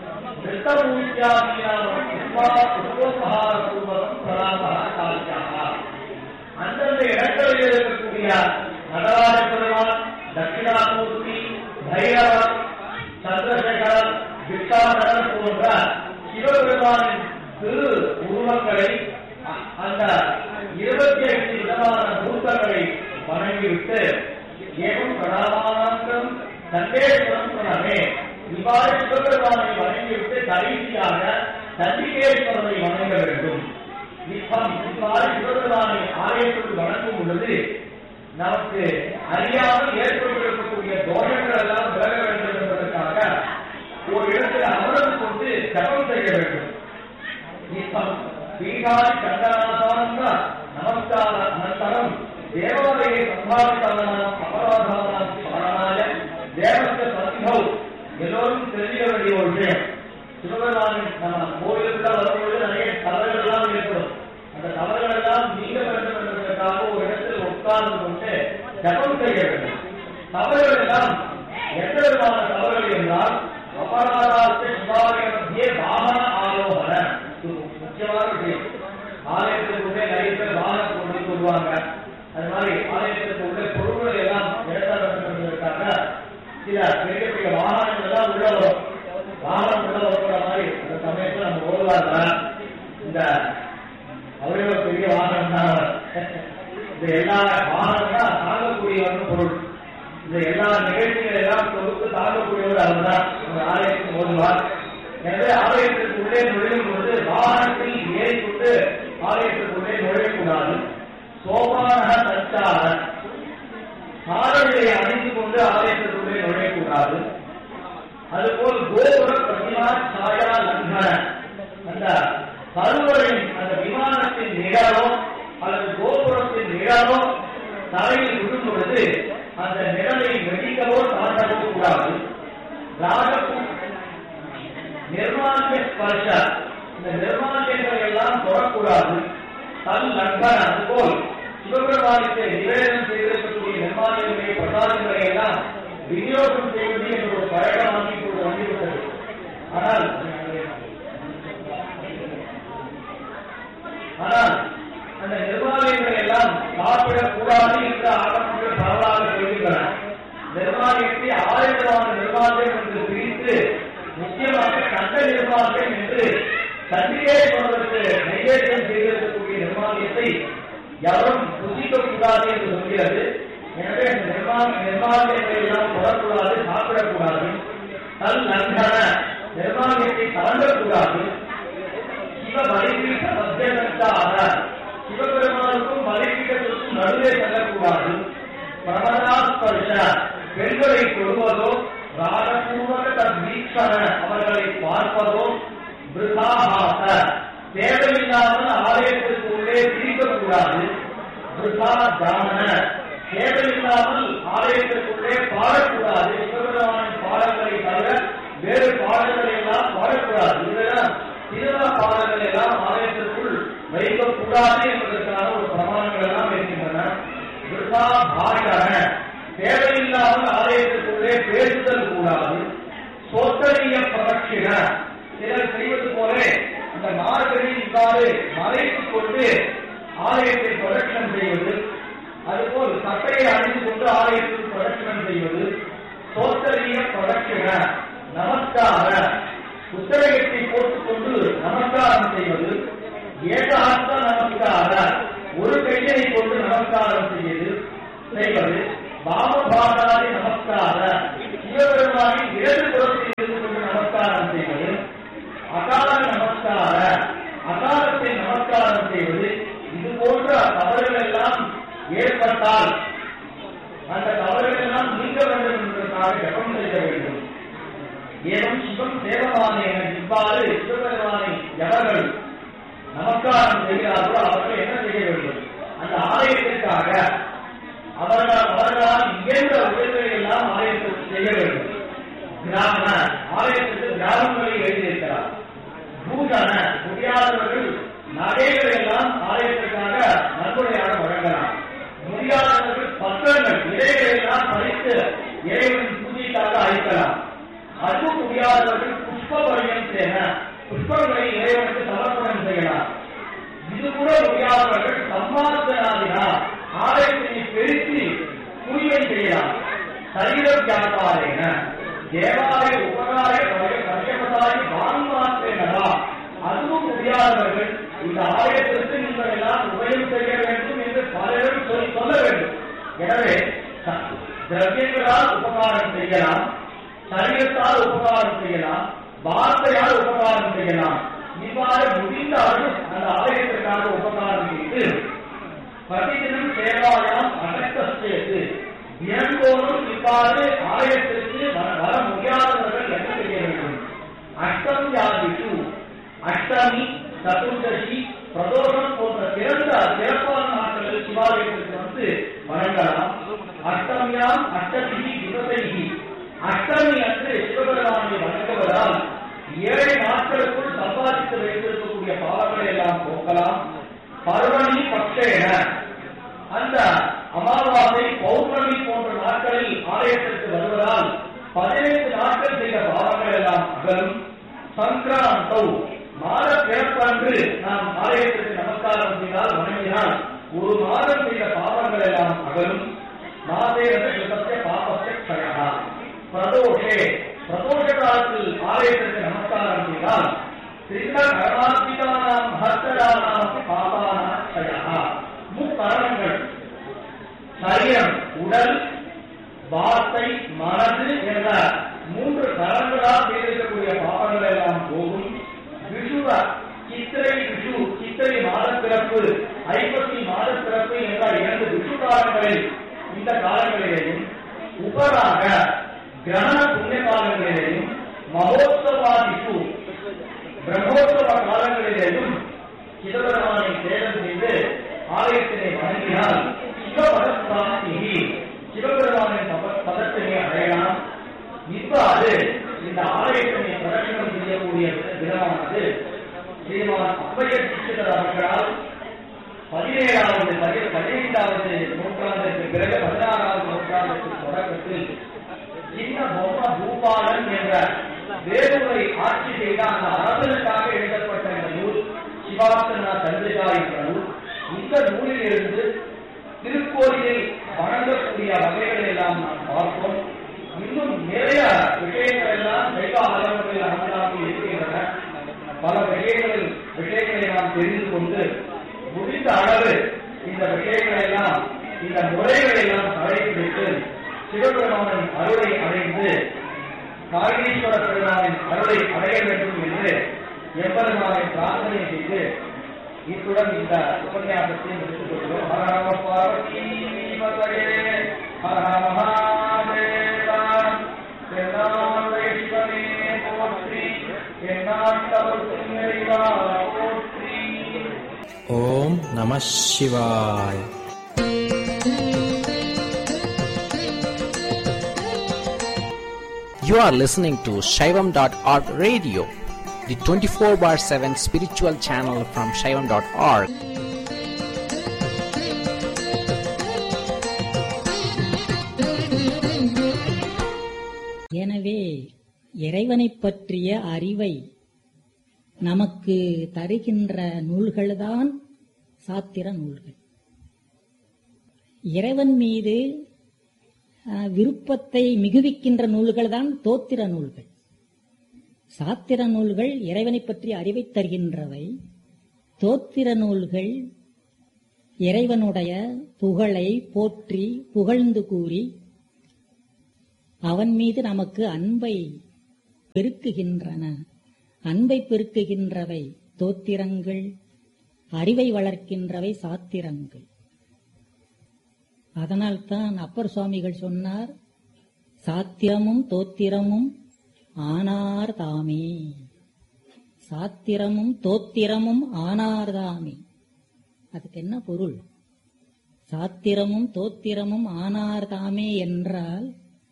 அந்தந்த இடங்களில் இருக்கக்கூடிய நடராஜ பெருமான், தட்சிணாமூர்த்தி, பைரவர், சந்திரசேகரன், விக்ஷாதரன் போன்ற சிவபெருமானின் திரு உருவங்களை அந்த 28 விதமான மூர்த்தங்களை வணங்கிவிட்டு ஏகம் பிரணாமானந்தம் சண்டேஸ்வரம் சொன்னே இவ்வாறு சிவபெருமானை வணங்கிவிட்டு கடைசியாக சண்டிகேஸ்வரனை வணங்க வேண்டும். இவ்வாறு சிவபெருமானை ஆலயத்தில் வணங்கும் பொழுது நமக்கு அறியாமல் ஏற்பட்டிருக்கக்கூடிய தோஷங்கள் எல்லாம் விலக வேண்டும் என்பதற்காக ஒரு இடத்தில் அமர்ந்து கொண்டு ஜபம் செய்ய வேண்டும். பீகாரி கண்டநாதான நமஸ்கார அனந்தரம் தேவாலய சம்பாதித்தானாம் அபராதானாம் ஸ்மரணாய தேவஸ்ய சந்திஹௌ. எல்லோரும் தெரிஞ்சுக்க வேண்டிய ஒரு விஷயம், சிவபெருமானின் நம்ம கோயிலுக்குள்ள வரும்பொழுது நிறைய தவறுகள் எல்லாம் ஏற்படும். அந்த தவறுகள் எல்லாம் நீங்க வேண்டும் என்பதற்காக ஒரு இடத்தில் உட்கார்ந்து கொண்டு ஜபம் செய்ய வேண்டும். தவறுகள் எல்லாம் எந்த விதமான தவறுகள் என்றால் அபராதாஸ்ய சிவாலய மத்தியே வாகன ஆரோகண. முக்கியமான விஷயம், ஆலயத்திற்கு உள்ளே நிறைய பேர் வாகனம் கொண்டு சொல்லுவாங்க. அது மாதிரி ஆலயத்திற்கு உள்ள பொருட்கள் எல்லாம் எடுத்த வேண்டும் என்பதற்காக சில பெரிய பெரிய வாகனங்கள் எல்லாம் உள்ள வரும். வாகனம் உள்ள வரக்கூடிய மாதிரி அந்த சமயத்தில் நம்ம ஓடுவாங்க. இந்த அவரே ஒரு பெரிய வாகனம் தான். இந்த எல்லா வாகனம் தான் தாங்கக்கூடியவர்னு பொருள். இந்த எல்லா நிகழ்ச்சிகள் எல்லாம் தொகுத்து தாங்கக்கூடியவர் அவர் தான் ஆலயத்துக்கு ஓடுவார். எனவே ஆலயத்திற்கு உள்ளே நுழையும் பொழுது வாகனத்தில் ஏறிக்கொண்டு ஆலயத்திற்குள்ளே நுழையக்கூடாது. சோபான தச்சார சாரங்களை அணிந்து கொண்டு ஆலயத்திற்குள்ளே நுழையக்கூடாது. அதுபோல் கோபுர பிரதிமா சாயா லங்கன, அந்த கருவறையின் அந்த விமானத்தின் நிழலோ அல்லது கோபுரத்தின் நிழலோ தரையில் விடும் பொழுது அந்த நிழலை வெடிக்கவோ தாண்டவோ கூடாது. நிர்மாணிய ஸ்பர்ஷ, இந்த நிர்மாணியங்களை எல்லாம் தொடக்கூடாது. தன் லங்கன, அதுபோல் சிவபெருமானுக்கு நிவேதனம் செய்திருக்கக்கூடிய நிர்மாணியங்களை பிரசாதங்களை எல்லாம் விநியோகம் செய்வது என்ற ஒரு பழக்கமாக இப்போது வந்துவிட்டது. ஆனால் அந்த நிர்மாணியங்களை எல்லாம் சாப்பிடக்கூடாது என்று ஆரம்பங்கள் பரவலாக சொல்கின்றன. நிர்மாணியத்தை 6 விதமான நிர்மாணியம் என்று பிரித்து முக்கியமாக கண்ட நிர்மாணியம் என்று சண்டிகேஸ்வரருக்கு நைவேத்தியம் செய்திருக்கக்கூடிய நிர்மாணியத்தை யாரும் புசிக்கக்கூடாது என்று சொல்கிறது. எனவே இந்த நிர்மாணியத்தை எல்லாம் தொடரக்கூடாது, சாப்பிடக்கூடாது. தன் லங்கன, நிர்மாணியத்தை கலந்தக்கூடாது. சிவ பலிபீட மத்தியஸ்தாக, சிவபெருமானுக்கும் பலிபீடத்திற்கும் நடுவே செல்லக்கூடாது. பிரமதாஸ்பர்ஷ, பெண்களை தொடுவதோ ராகபூர்வக தீட்சண, அவர்களை பார்ப்பதோ பிருதாஹாச, தேவையில்லாமல் ஆலயத்திற்கு உள்ளே பிரிக்கக்கூடாது. பிருதா தாமன, தேவையில்லாமல் ஆலயத்திற்குள்ளே பாடக்கூடாது. சிவபெருமானின் பாடங்களை தவிர வேறு பாடல்களை எல்லாம் பாடக்கூடாது. இதெல்லாம் திருவிழா பாடல்கள் எல்லாம் ஆலயத்திற்குள் வைக்கக்கூடாது என்பதற்கான ஒரு பிரமாணங்கள் எல்லாம் இருக்கின்றன. பிருதா பாஷண, தேவையில்லாமல் ஆலயத்திற்குள்ளே பேசுதல் கூடாது. சோத்தரிய பிரதட்சிண, சிலர் செய்வது போல இந்த மார்கழி இவ்வாறு மறைத்துக் கொண்டு ஆலயத்தை பிரதட்சணம் செய்வது, அதுபோல் சட்டையை அணிந்து கொண்டு ஆலயத்தில் பிரதட்சணம் செய்வது. சோத்தரிய பிரதட்சிண, நமஸ்கார, புத்தகத்தை போட்டுக்கொண்டு நமஸ்காரம் செய்வது. ஏகாஸ்த நமஸ்கார, ஒரு கையை கொண்டு நமஸ்காரம் செய்வது. பாமபாதாரி நமஸ்கார, சிவபெருமானின் இடது புறத்தில் இருந்து கொண்டு நமஸ்காரம் செய்வது. அகால நமஸ்கார, அகாலத்தை நமஸ்காரம் செய்வது. இது போன்ற தவறுகள் எல்லாம் ஏற்பட்டால் அந்த தவறுகள் எல்லாம் நீங்க வேண்டும் என்பதற்காக ஜபம் செய்ய வேண்டும். ஏதும் சிவம் தேவமானே, இவ்வாறு சிவபெருமானை எவர்கள் நமஸ்காரம் செய்கிறார்களோ அவர்கள் என்ன செய்ய வேண்டும்? அந்த ஆலயத்திற்காக அவர்களால் இயன்ற உதவிகளை எல்லாம் ஆலயத்திற்கு செய்ய வேண்டும். கிராம ஆலயத்திற்கு கிராமங்களை எழுதியிருக்கிறார். பூஷண, முடியாதவர்கள் நகைகளை எல்லாம் அது முடியாதவர்கள் புஷ்பவரியம் செய்ய புஷ்பங்களை இறைவனுக்கு சமர்ப்பணம் செய்யலாம். இது கூட முடியாதவர்கள் சம்மார்த்தனாதினா ஆலயத்தினை பெருக்கி தூய்மை செய்யலாம். சரீர வியாபாரேன தேவாலய உபகார கஷ்யபதாரி வான்மாற்றேனதா அதுவும் முடியாதவர்கள் இந்த ஆலயத்திற்கு நீங்கள் எல்லாம் உபயம் செய்ய வேண்டும் என்று பலரும் சொல்ல வேண்டும். எனவே திரவியங்களால் உபகாரம் செய்யலாம், சரீரத்தால் உபகாரம் செய்யலாம், வார்த்தையால் உபகாரம் செய்யலாம். இவ்வாறு முடிந்தாலும் அந்த ஆலயத்திற்காக உபகாரம் செய்து பிரதிதினம் சேவாயாம் அகத்தேது தினந்தோறும் இவ்வாறு ஆலயத்திற்கு வர முடியாதவர்கள் என்ன செய்ய வேண்டும்? அஷ்டமியாதிஷு அஷ்டமி, சதுர்தசி, பிரதோஷம் போன்ற சிறப்பான நாட்களில் சிவாலயத்திற்கு வந்து வணங்கலாம். அஷ்டமியாம் அஷ்டமி திவசைகி அஷ்டமி அன்று சிவபெருமானை வணங்குவதால் 7 நாட்களுக்குள் சம்பாதித்து வைத்திருக்கக்கூடிய பாவங்களை எல்லாம் போக்கலாம். பர்வணி பக்ஷேன அந்த அமாவாசை பௌர்ணமி போன்ற நாட்களில் ஆலயத்திற்கு வருவதால் 15 நாட்கள் செய்த பாவங்கள் எல்லாம் அகலும். சங்கராந்தௌ மாத பிறப்பன்று நாம் ஆலயத்திற்கு நமஸ்காரம் செய்தால் வணங்கினால் 1 மாதம் செய்த பாவங்கள் எல்லாம் அகலும். மாதேவ சத்திய பாபஸ்ய க்ஷயா பிரதோஷே பிரதோஷ காலத்தில் ஆலயத்திற்கு நமஸ்காரம் செய்தால் சிறித கர்மார்த்திகானாம் மகத்தரானாம் பாபானாம் க்ஷயா முக்கரணங்கள் சரீரம், உடல், வார்த்தை, மனது என்ற 3 கரணங்களால் செய்திருக்கக்கூடிய பாவங்கள் எல்லாம் போகும். விஷுவ சித்திரை விஷு சித்திரை மாத பிறப்பு, ஐப்பசி மாத பிறப்பு என்ற 2 விஷு காலங்களில் இந்த காலங்களிலேயும் உபராக கிரகண புண்ணிய காலங்களிலேயும் மகோத்சவாதிஷு பிரம்மோத்சவ காலங்களிலேயும் சிவபெருமானை சேதம் செய்து ஆலயத்தினை வணங்கினால் சிவபதப்பிராப்தி சிவபெருமானின் பதத்தினை அடையலாம். இவ்வாறு இந்த ஆலயத்தினை பிரதட்சணம் செய்யக்கூடிய தினமானது ஸ்ரீமான் அப்பையர் தீட்சிதர் அவர்களால் 17வது 15வது நூற்றாண்டிற்கு பிறகு 16வது நூற்றாண்டிற்கு தொடக்கத்தில் சின்ன பொம்ம பூபாலன் என்ற வேலூரை ஆட்சி செய்த அந்த அரசனுக்காக எழுதப்பட்ட இந்த நூல் சிவாசனா சந்திரிகா என்ற நூல். இந்த நூலில் இருந்து திருக்கோயிலில் வணங்கக்கூடிய வகைகளை எல்லாம் நாம் பார்ப்போம். இன்னும் நிறைய விஷயங்கள் எல்லாம் சைவ ஆலயங்களில் அமலாக இருக்கின்றன. பல விஷயங்களை நாம் தெரிந்து கொண்டு முடிந்த அளவு இந்த விஷயங்களை எல்லாம் இந்த முறைகளை எல்லாம் கடைபிடித்து சிவபெருமானின் அருளை அடைந்து காரணீஸ்வர பெருமானின் அருளை அடைய வேண்டும் என்று எம்பெருமானை பிரார்த்தனை செய்து இத்துடன் இந்த உபன்யாசத்தை முடித்துக் கொள்கிறோம். ஹர நம பார்வதி பதயே ஹர மகாதேவா சிவனே போற்றி என்னாட்டவர்க்கும் நிறைவா போற்றி. ஓம் நம சிவாய. You are listening to Shaivam.org radio, the 24/7 spiritual channel from Shaivam.org. எனவே இறைவனைப் பற்றிய அறிவை நமக்கு தருகின்ற நூல்கள்தான் சாத்திர நூல்கள். இறைவன் மீது விருப்பத்தை மிகுவிக்கின்ற நூல்கள் தான் தோத்திர நூல்கள். சாத்திர நூல்கள் இறைவனை பற்றி அறிவை தருகின்றவை. தோத்திர நூல்கள் இறைவனுடைய புகழை போற்றி புகழ்ந்து கூறி அவன் மீது நமக்கு அன்பை பெருக்குகின்றன. அன்பை பெருக்குகின்றவை தோத்திரங்கள், அறிவை வளர்க்கின்றவை சாத்திரங்கள். அதனால்தான் அப்பர் சுவாமிகள் சொன்னார், சாத்திரமும் தோத்திரமும் ஆனார் தாமே. சாத்திரமும் தோத்திரமும் ஆனார் தாமே. அதுக்கு என்ன பொருள்? சாத்திரமும் தோத்திரமும் ஆனார் தாமே என்றால்,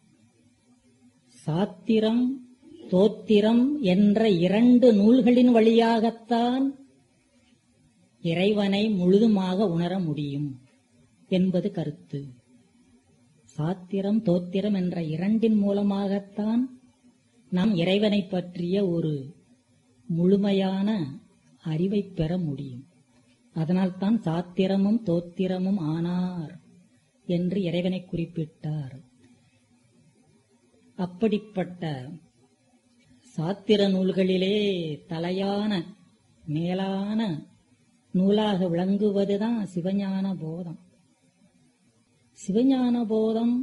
சாத்திரம் தோத்திரம் என்ற 2 நூல்களின் வழியாகத்தான் இறைவனை முழுதுமாக உணர முடியும் என்பது கருத்து. சாத்திரம் தோத்திரம் என்ற 2 மூலமாகத்தான் நாம் இறைவனை பற்றிய ஒரு முழுமையான அறிவை பெற முடியும். அதனால்தான் சாத்திரமும் தோத்திரமும் ஆனார் என்று இறைவனை குறிப்பிட்டார். அப்படிப்பட்ட சாத்திர நூல்களிலே தலையான மேலான நூலாக விளங்குவதுதான் சிவஞான போதம். சிவஞான போதம்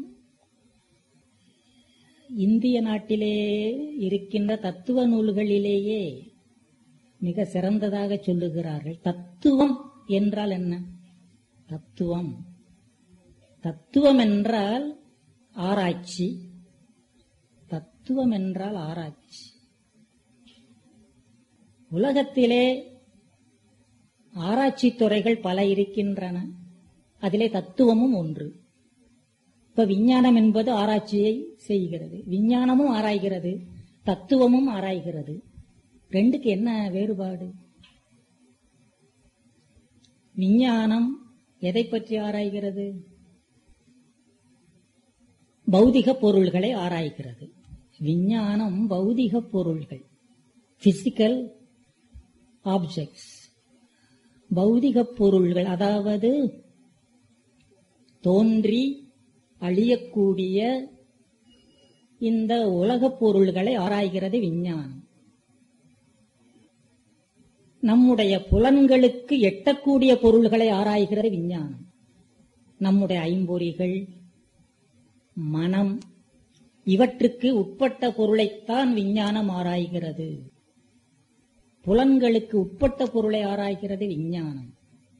இந்திய நாட்டிலே இருக்கின்ற தத்துவ நூல்களிலேயே மிக சிறந்ததாக சொல்லுகிறார்கள். தத்துவம் என்றால் என்ன? தத்துவம் தத்துவம் என்றால் ஆராய்ச்சி. தத்துவம் என்றால் ஆராய்ச்சி. உலகத்திலே ஆராய்ச்சி துறைகள் பல இருக்கின்றன. அதிலே தத்துவமும் ஒன்று. இப்ப விஞ்ஞானம் என்பது ஆராய்ச்சியை செய்கிறது. விஞ்ஞானமும் ஆராய்கிறது, தத்துவமும் ஆராய்கிறது. ரெண்டுக்கு என்ன வேறுபாடு? விஞ்ஞானம் எதை பற்றி ஆராய்கிறது? பௌதிக பொருள்களை ஆராய்கிறது. விஞ்ஞானம் பௌதிக பொருள்கள், பிசிக்கல் ஆப்ஜெக்ட்ஸ், பௌதிக பொருள்கள், அதாவது தோன்றி அழியக்கூடிய இந்த உலகப் பொருள்களை ஆராய்கிறது விஞ்ஞானம். நம்முடைய புலன்களுக்கு எட்டக்கூடிய பொருள்களை ஆராய்கிறது விஞ்ஞானம். நம்முடைய ஐம்பொறிகள், மனம், இவற்றுக்கு உட்பட்ட பொருளைத்தான் விஞ்ஞானம் ஆராய்கிறது. புலன்களுக்கு உட்பட்ட பொருளை ஆராய்கிறது விஞ்ஞானம்.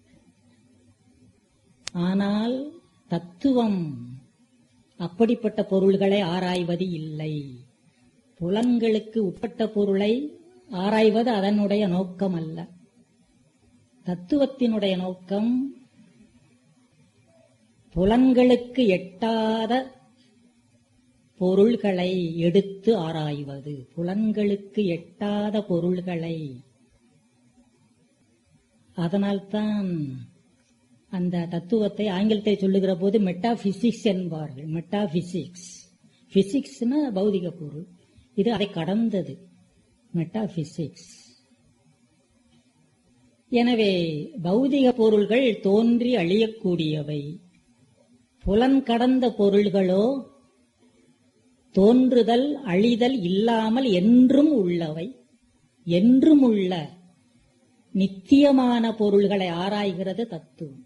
ஆனால் தத்துவம் அப்படிப்பட்ட பொருள்களை ஆராய்வது இல்லை. புலன்களுக்கு உட்பட்ட பொருளை ஆராய்வது அதனுடைய நோக்கம் அல்ல. தத்துவத்தினுடைய நோக்கம் புலன்களுக்கு எட்டாத பொருள்களை எடுத்து ஆராய்வது. புலன்களுக்கு எட்டாத பொருள்களை. அதனால்தான் அந்த தத்துவத்தை ஆங்கிலத்தில் சொல்லுகிற போது மெட்டாபிசிக்ஸ் என்பார்கள். மெட்டாபிசிக்ஸ், பிசிக்ஸ்னா பௌதிக பொருள், இது அதை கடந்தது, மெட்டாபிசிக்ஸ். எனவே பௌதிக பொருள்கள் தோன்றி அழியக்கூடியவை. புலன் கடந்த பொருள்களோ தோன்றுதல் அழிதல் இல்லாமல் என்றும் உள்ளவை. என்றும் உள்ள நித்தியமான பொருள்களை ஆராய்கிறது தத்துவம்.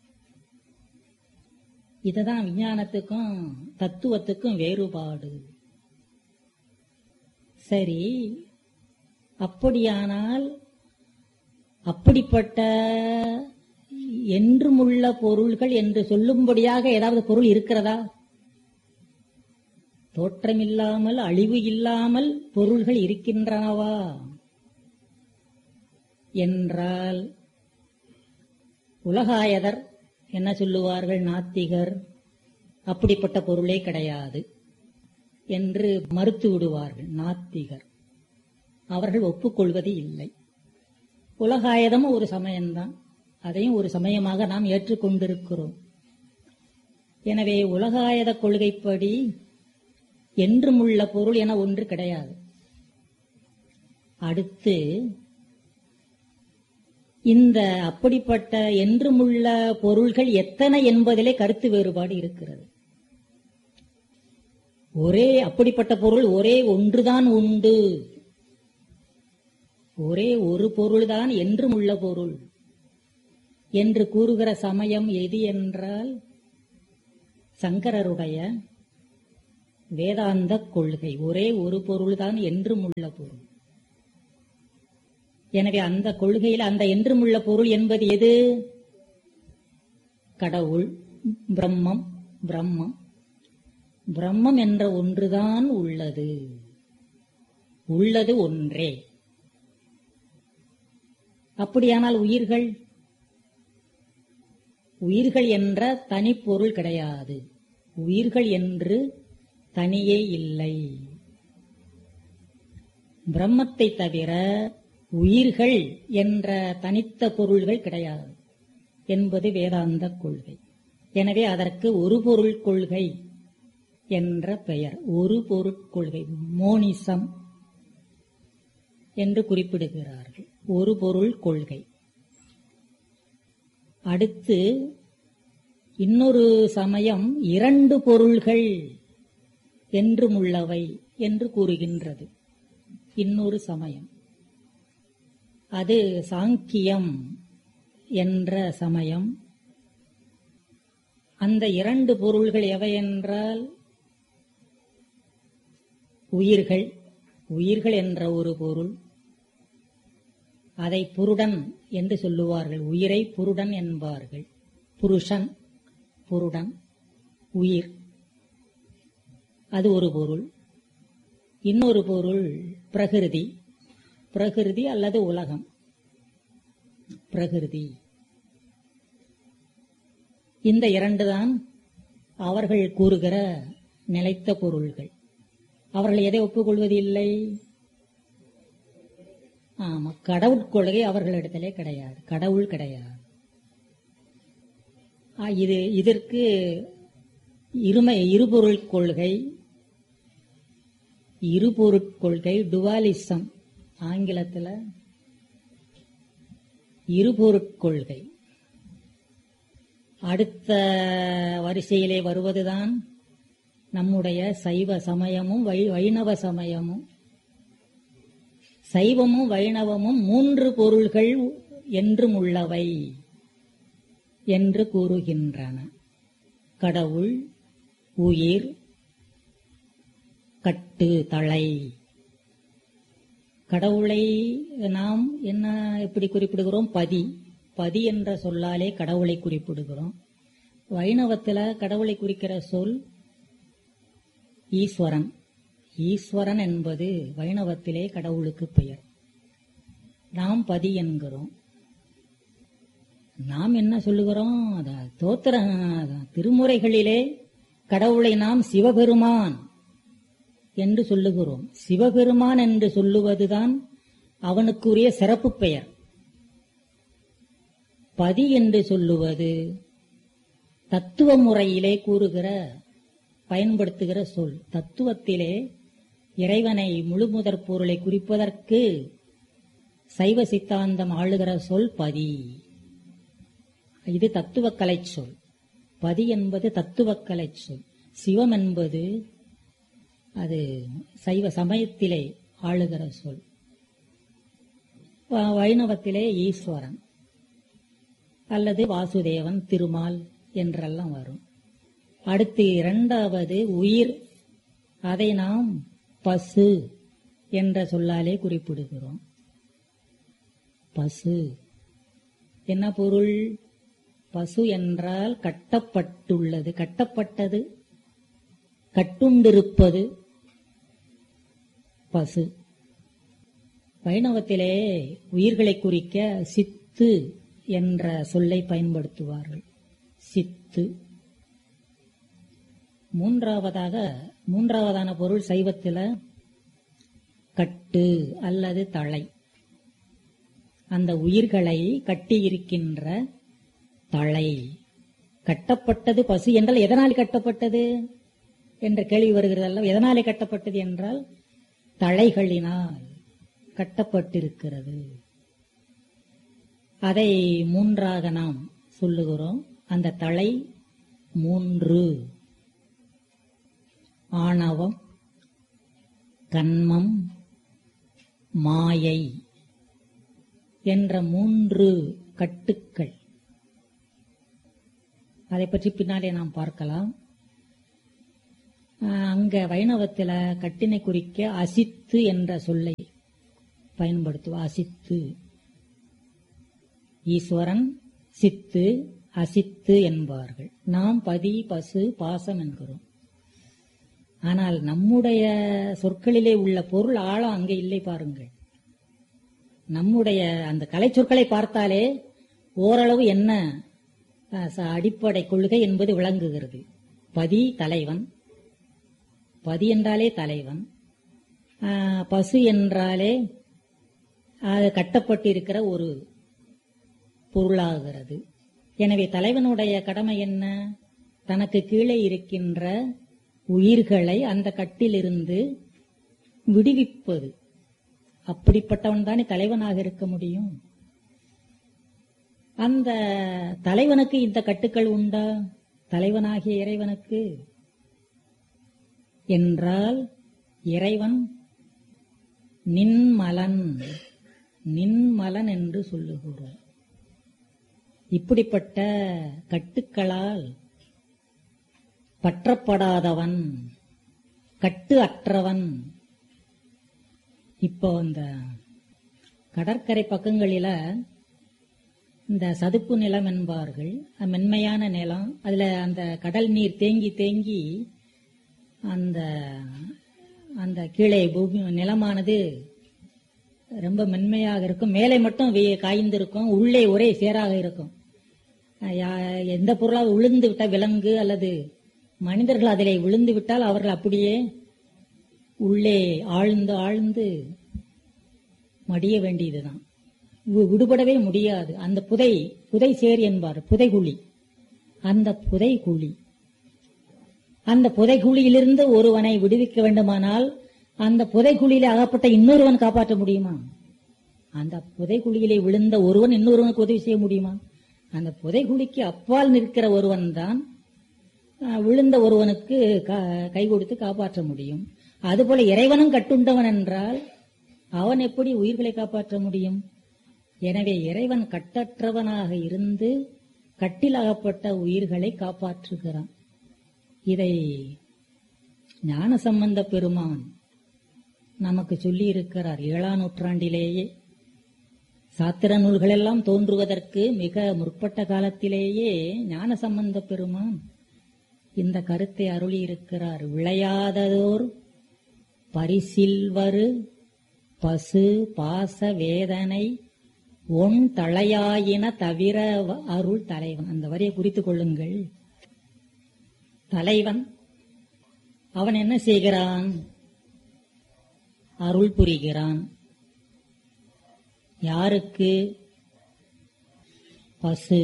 இதுதான் விஞ்ஞானத்துக்கும் தத்துவத்துக்கும் வேறுபாடு. சரி, அப்படியானால் அப்படிப்பட்ட என்றுமுள்ள பொருள்கள் என்று சொல்லும்படியாக ஏதாவது பொருள் இருக்கிறதா? தோற்றமில்லாமல் அழிவு இல்லாமல் பொருள்கள் இருக்கின்றனவா என்றால் உலகாயதர் என்ன சொல்லுவார்கள்? நாத்திகர் அப்படிப்பட்ட பொருளே கிடையாது என்று மறுத்து விடுவார்கள். நாத்திகர் அவர்கள் ஒப்புக்கொள்வது இல்லை. உலகாயதமும் ஒரு சமயம்தான், அதையும் ஒரு சமயமாக நாம் ஏற்றுக்கொண்டிருக்கிறோம். எனவே உலகாயத கொள்கைப்படி என்றுமுள்ள பொருள் என ஒன்று கிடையாது. அடுத்து இந்த அப்படிப்பட்ட என்றுமுள்ள பொருள்கள் எத்தனை என்பதிலே கருத்து வேறுபாடு இருக்கிறது. ஒரே அப்படிப்பட்ட பொருள் ஒரே ஒன்றுதான் உண்டு, ஒரே ஒரு பொருள்தான் என்றுமுள்ள பொருள் என்று கூறுகிற சமயம் எது என்றால் சங்கரருடைய வேதாந்த கொள்கை. ஒரே ஒரு பொருள்தான் என்றுமுள்ள பொருள். எனவே அந்த கொள்கையில் அந்த என்றுமுள்ள பொருள் என்பது எது? கடவுள், பிரம்மம். பிரம்மம் பிரம்மம் என்ற ஒன்றுதான் உள்ளது. உள்ளது ஒன்றே. அப்படியானால் உயிர்கள், உயிர்கள் என்ற தனிப்பொருள் கிடையாது. உயிர்கள் என்று தனியே இல்லை. பிரம்மத்தை தவிர உயிர்கள் என்ற தனித்த பொருள்கள் கிடையாது என்பது வேதாந்த கொள்கை. எனவே அதற்கு ஒரு பொருள் கொள்கை என்ற பெயர். ஒரு பொருட்கொள்கை, மோனிசம் என்று குறிப்பிடுகிறார்கள். ஒரு பொருள் கொள்கை. அடுத்து இன்னொரு சமயம் இரண்டு பொருள்கள் என்றுமுள்ளவை என்று கூறுகின்றது. இன்னொரு சமயம் அது சாங்கியம் என்ற சமயம். அந்த இரண்டு பொருள்கள் எவை என்றால் உயிர்கள், உயிர்கள் என்ற ஒரு பொருள், அதை புருடன் என்று சொல்லுவார்கள். உயிரை புருடன் என்பார்கள். புருஷன், புருடன், உயிர், அது ஒரு பொருள். இன்னொரு பொருள் பிரகிருதி, பிரகிருதி அல்லது உலகம், பிரகிருதி. இந்த இரண்டுதான் அவர்கள் கூறுகிற நிலைத்த பொருள்கள். அவர்கள் எதை ஒப்புக்கொள்வது இல்லை? ஆமா, கடவுட்கொள்கை அவர்களிடத்திலே கிடையாது. கடவுள் கிடையாது. இதற்கு இருபொருள் கொள்கை, இருபொருட்கொள்கை, டுவாலிசம் ஆங்கிலத்தில், இருபொருட்கொள்கை. அடுத்த வரிசையிலே வருவதுதான் நம்முடைய சைவ சமயமும் வைணவ சமயமும். சைவமும் வைணவமும் மூன்று பொருள்கள் என்றும் உள்ளவை என்று கூறுகின்றன. கடவுள், உயிர், கட்டு, தலை. கடவுளை நாம் எப்படி குறிப்பிடுகிறோம்? பதி. பதி என்ற சொல்லாலே கடவுளை குறிப்பிடுகிறோம். வைணவத்தில் கடவுளை குறிக்கிற சொல் ஈஸ்வரன். ஈஸ்வரன் என்பது வைணவத்திலே கடவுளுக்கு பெயர். நாம் பதி என்கிறோம். நாம் என்ன சொல்லுகிறோம்? தோத்திர திருமுறைகளிலே கடவுளை நாம் சிவபெருமான் என்று சொல்லுகிறோம். சிவபெருமான் என்று சொல்லுவதுதான் அவனுக்குரிய சிறப்பு பெயர். பதி என்று சொல்லுவது தத்துவ முறையிலே கூறுகிற பயன்படுத்துகிற சொல். தத்துவத்திலே இறைவனை முழுமுதற் பொருளை குறிப்பதற்கு சைவ சித்தாந்தம் ஆளுகிற சொல் பதி. இது தத்துவக்கலை சொல். பதி என்பது தத்துவக்கலை சொல். சிவம் என்பது அது சைவ சமயத்திலே ஆளுகிற சொல். வைணவத்திலே ஈஸ்வரன் அல்லது வாசுதேவன், திருமால் என்றெல்லாம் வரும். அடுத்து இரண்டாவது உயிர். அதை நாம் பசு என்ற சொல்லாலே குறிப்பிடுகிறோம். பசு என்ன பொருள்? பசு என்றால் கட்டப்பட்டுள்ளது, கட்டப்பட்டது, கட்டுண்டிருப்பது பசு. வைணவத்திலே உயிர்களை குறிக்க சித்து என்ற சொல்லை பயன்படுத்துவார்கள். சித்து. மூன்றாவதான பொருள் சைவத்தில் கட்டு அல்லது தலை. அந்த உயிர்களை கட்டியிருக்கின்ற தலை. கட்டப்பட்டது பசு என்றால் எதனால் கட்டப்பட்டது என்ற கேள்வி வருகிறதல்ல. எதனாலே கட்டப்பட்டது என்றால் தலைகளினால் கட்டப்பட்டிருக்கிறது. அதை மூன்றாக நாம் சொல்லுகிறோம். அந்த தலை மூன்று: ஆணவம், கன்மம், மாயை என்ற மூன்று கட்டுக்கள். அதை பற்றி பின்னாலே நாம் பார்க்கலாம். அங்க வைணவத்தில் கட்டினை குறிக்க அசித்து என்ற சொல்லை பயன்படுத்துவோம். அசித்து. ஈஸ்வரன் சித்து, அசித்து என்பார்கள். நாம் பதி, பசு, பாசம் என்கிறோம். ஆனால் நம்முடைய சொற்களிலே உள்ள பொருள் ஆழம் அங்கே இல்லை. பாருங்கள், நம்முடைய அந்த கலை சொற்களை பார்த்தாலே ஓரளவு என்ன அடிப்படை கொள்கை என்பது விளங்குகிறது. பதி தலைவன், பதி என்றாலே தலைவன். பசு என்றாலே அது கட்டப்பட்டிருக்கிற ஒரு பொருளாகிறது. எனவே தலைவனுடைய கடமை என்ன? தனக்கு கீழே இருக்கின்ற உயிர்களை அந்த கட்டிலிருந்து விடுவிப்பது. அப்படிப்பட்டவன் தானே தலைவனாக இருக்க முடியும். அந்த தலைவனுக்கு இந்த கட்டுக்கள் உண்டா? தலைவனாகிய இறைவனுக்கு என்றால் இறைவன் நின்மலன் நின்மலன் என்று சொல்லுகிறார். இப்படிப்பட்ட கட்டுக்களால் பற்றப்படாதவன், கட்டு அற்றவன். இப்போ இந்த கடற்கரை பக்கங்களில இந்த சதுப்பு நிலம் என்பார்கள், மென்மையான நிலம். அதுல அந்த கடல் நீர் தேங்கி தேங்கி அந்த அந்த கீழே பூமி நிலமானது ரொம்ப மென்மையாக இருக்கும். மேலே மட்டும் காய்ந்திருக்கும், உள்ளே ஒரே சேராக இருக்கும். எந்த பொருளாக விழுந்து விட்டால், விலங்கு அல்லது மனிதர்கள் அதிலே விழுந்து விட்டால் அவர்கள் அப்படியே உள்ளே ஆழ்ந்து ஆழ்ந்து மடிய வேண்டியதுதான், விடுபடவே முடியாது. அந்த புதை சேர் என்பார், புதைகுழி. அந்த புதைகுழி, அந்த புதைகுழியிலிருந்து ஒருவனை விடுவிக்க வேண்டுமானால் அந்த புதைகுழியிலே அகப்பட்ட இன்னொருவன் காப்பாற்ற முடியுமா? அந்த புதைகுழியிலே விழுந்த ஒருவன் இன்னொருவனுக்கு உதவி செய்ய முடியுமா? அந்த புதைகுழிக்கு அப்பால் நிற்கிற ஒருவன் தான் விழுந்த ஒருவனுக்கு கை கொடுத்து காப்பாற்ற முடியும். அதுபோல இறைவனும் கட்டுண்டவன் என்றால் அவன் எப்படி உயிர்களை காப்பாற்ற முடியும்? எனவே இறைவன் கட்டற்றவனாக இருந்து கட்டில் அகப்பட்ட உயிர்களை காப்பாற்றுகிறான். இதை ஞானசம்பந்த பெருமான் நமக்கு சொல்லி இருக்கிறார். 7ஆம் நூற்றாண்டிலேயே சாத்திர நூல்களெல்லாம் தோன்றுவதற்கு மிக முற்பட்ட காலத்திலேயே ஞானசம்பந்த பெருமான் இந்த கருத்தை அருளி இருக்கிறார். விளையாததோர் பரிசில்வரு பசு பாச வேதனை ஒன் தளையாயின தவிர அருள் தலைவன். அந்த வரியை குறித்துக் கொள்ளுங்கள். தலைவன் அவன் என்ன செய்கிறான்? அருள் புரிகிறான். யாருக்கு? பசு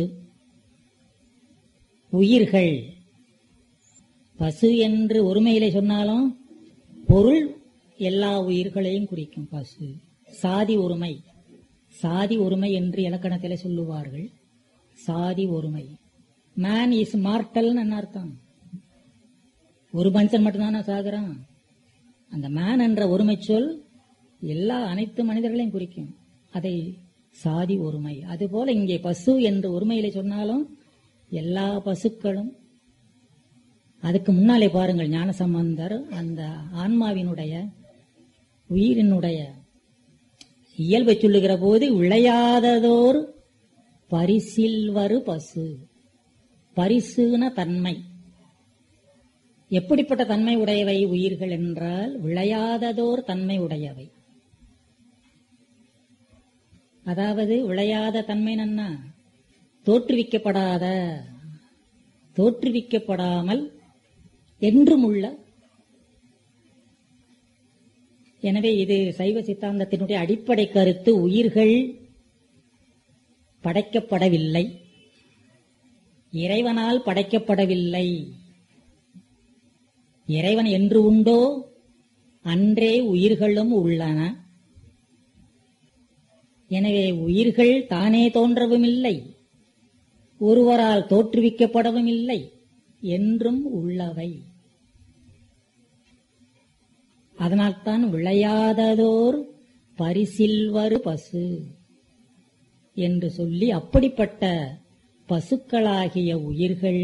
உயிர்கள். பசு என்று ஒருமையிலே சொன்னாலும் பொருள் எல்லா உயிர்களையும் குறிக்கும். பசு சாதி ஒருமை, சாதி ஒருமை என்று இலக்கணத்திலே சொல்லுவார்கள். சாதி ஒருமை. மேன் இஸ் மார்டல் அர்த்தம். ஒரு மனுஷன் மட்டும்தானே சாகுறான். அந்த மேன் என்ற ஒருமை சொல் அனைத்து மனிதர்களையும் குறிக்கும். அதை சாதி ஒருமை. அதுபோல இங்கே பசு என்று ஒருமையிலே சொன்னாலும் எல்லா பசுக்களும். அதுக்கு முன்னாலே பாருங்கள், ஞானசம்பந்தர் அந்த ஆன்மாவினுடைய உயிரினுடைய இயல்பை சொல்லுகிற போது விளையாததோர் பரிசில்வரு பசு. பரிசுன தன்மை. எப்படிப்பட்ட தன்மை உடையவை உயிர்கள் என்றால் விளையாததோர் தன்மை உடையவை. அதாவது விளையாத தன்மை நன்னா தோற்றுவிக்கப்படாத, தோற்றுவிக்கப்படாமல் என்றும் உள்ள. எனவே இது சைவ சித்தாந்தத்தினுடைய அடிப்படை கருத்து. உயிர்கள் படைக்கப்படவில்லை, இறைவனால் படைக்கப்படவில்லை. இறைவன் என்று உண்டோ அன்றே உயிர்களும் உள்ளன. எனவே உயிர்கள் தானே தோன்றவும் இல்லை, ஒருவரால் தோற்றுவிக்கப்படவும் இல்லை, என்றும் உள்ளவை. அதனால்தான் விளையாததோர் பரிசில்வரு பசு என்று சொல்லி அப்படிப்பட்ட பசுக்களாகிய உயிர்கள்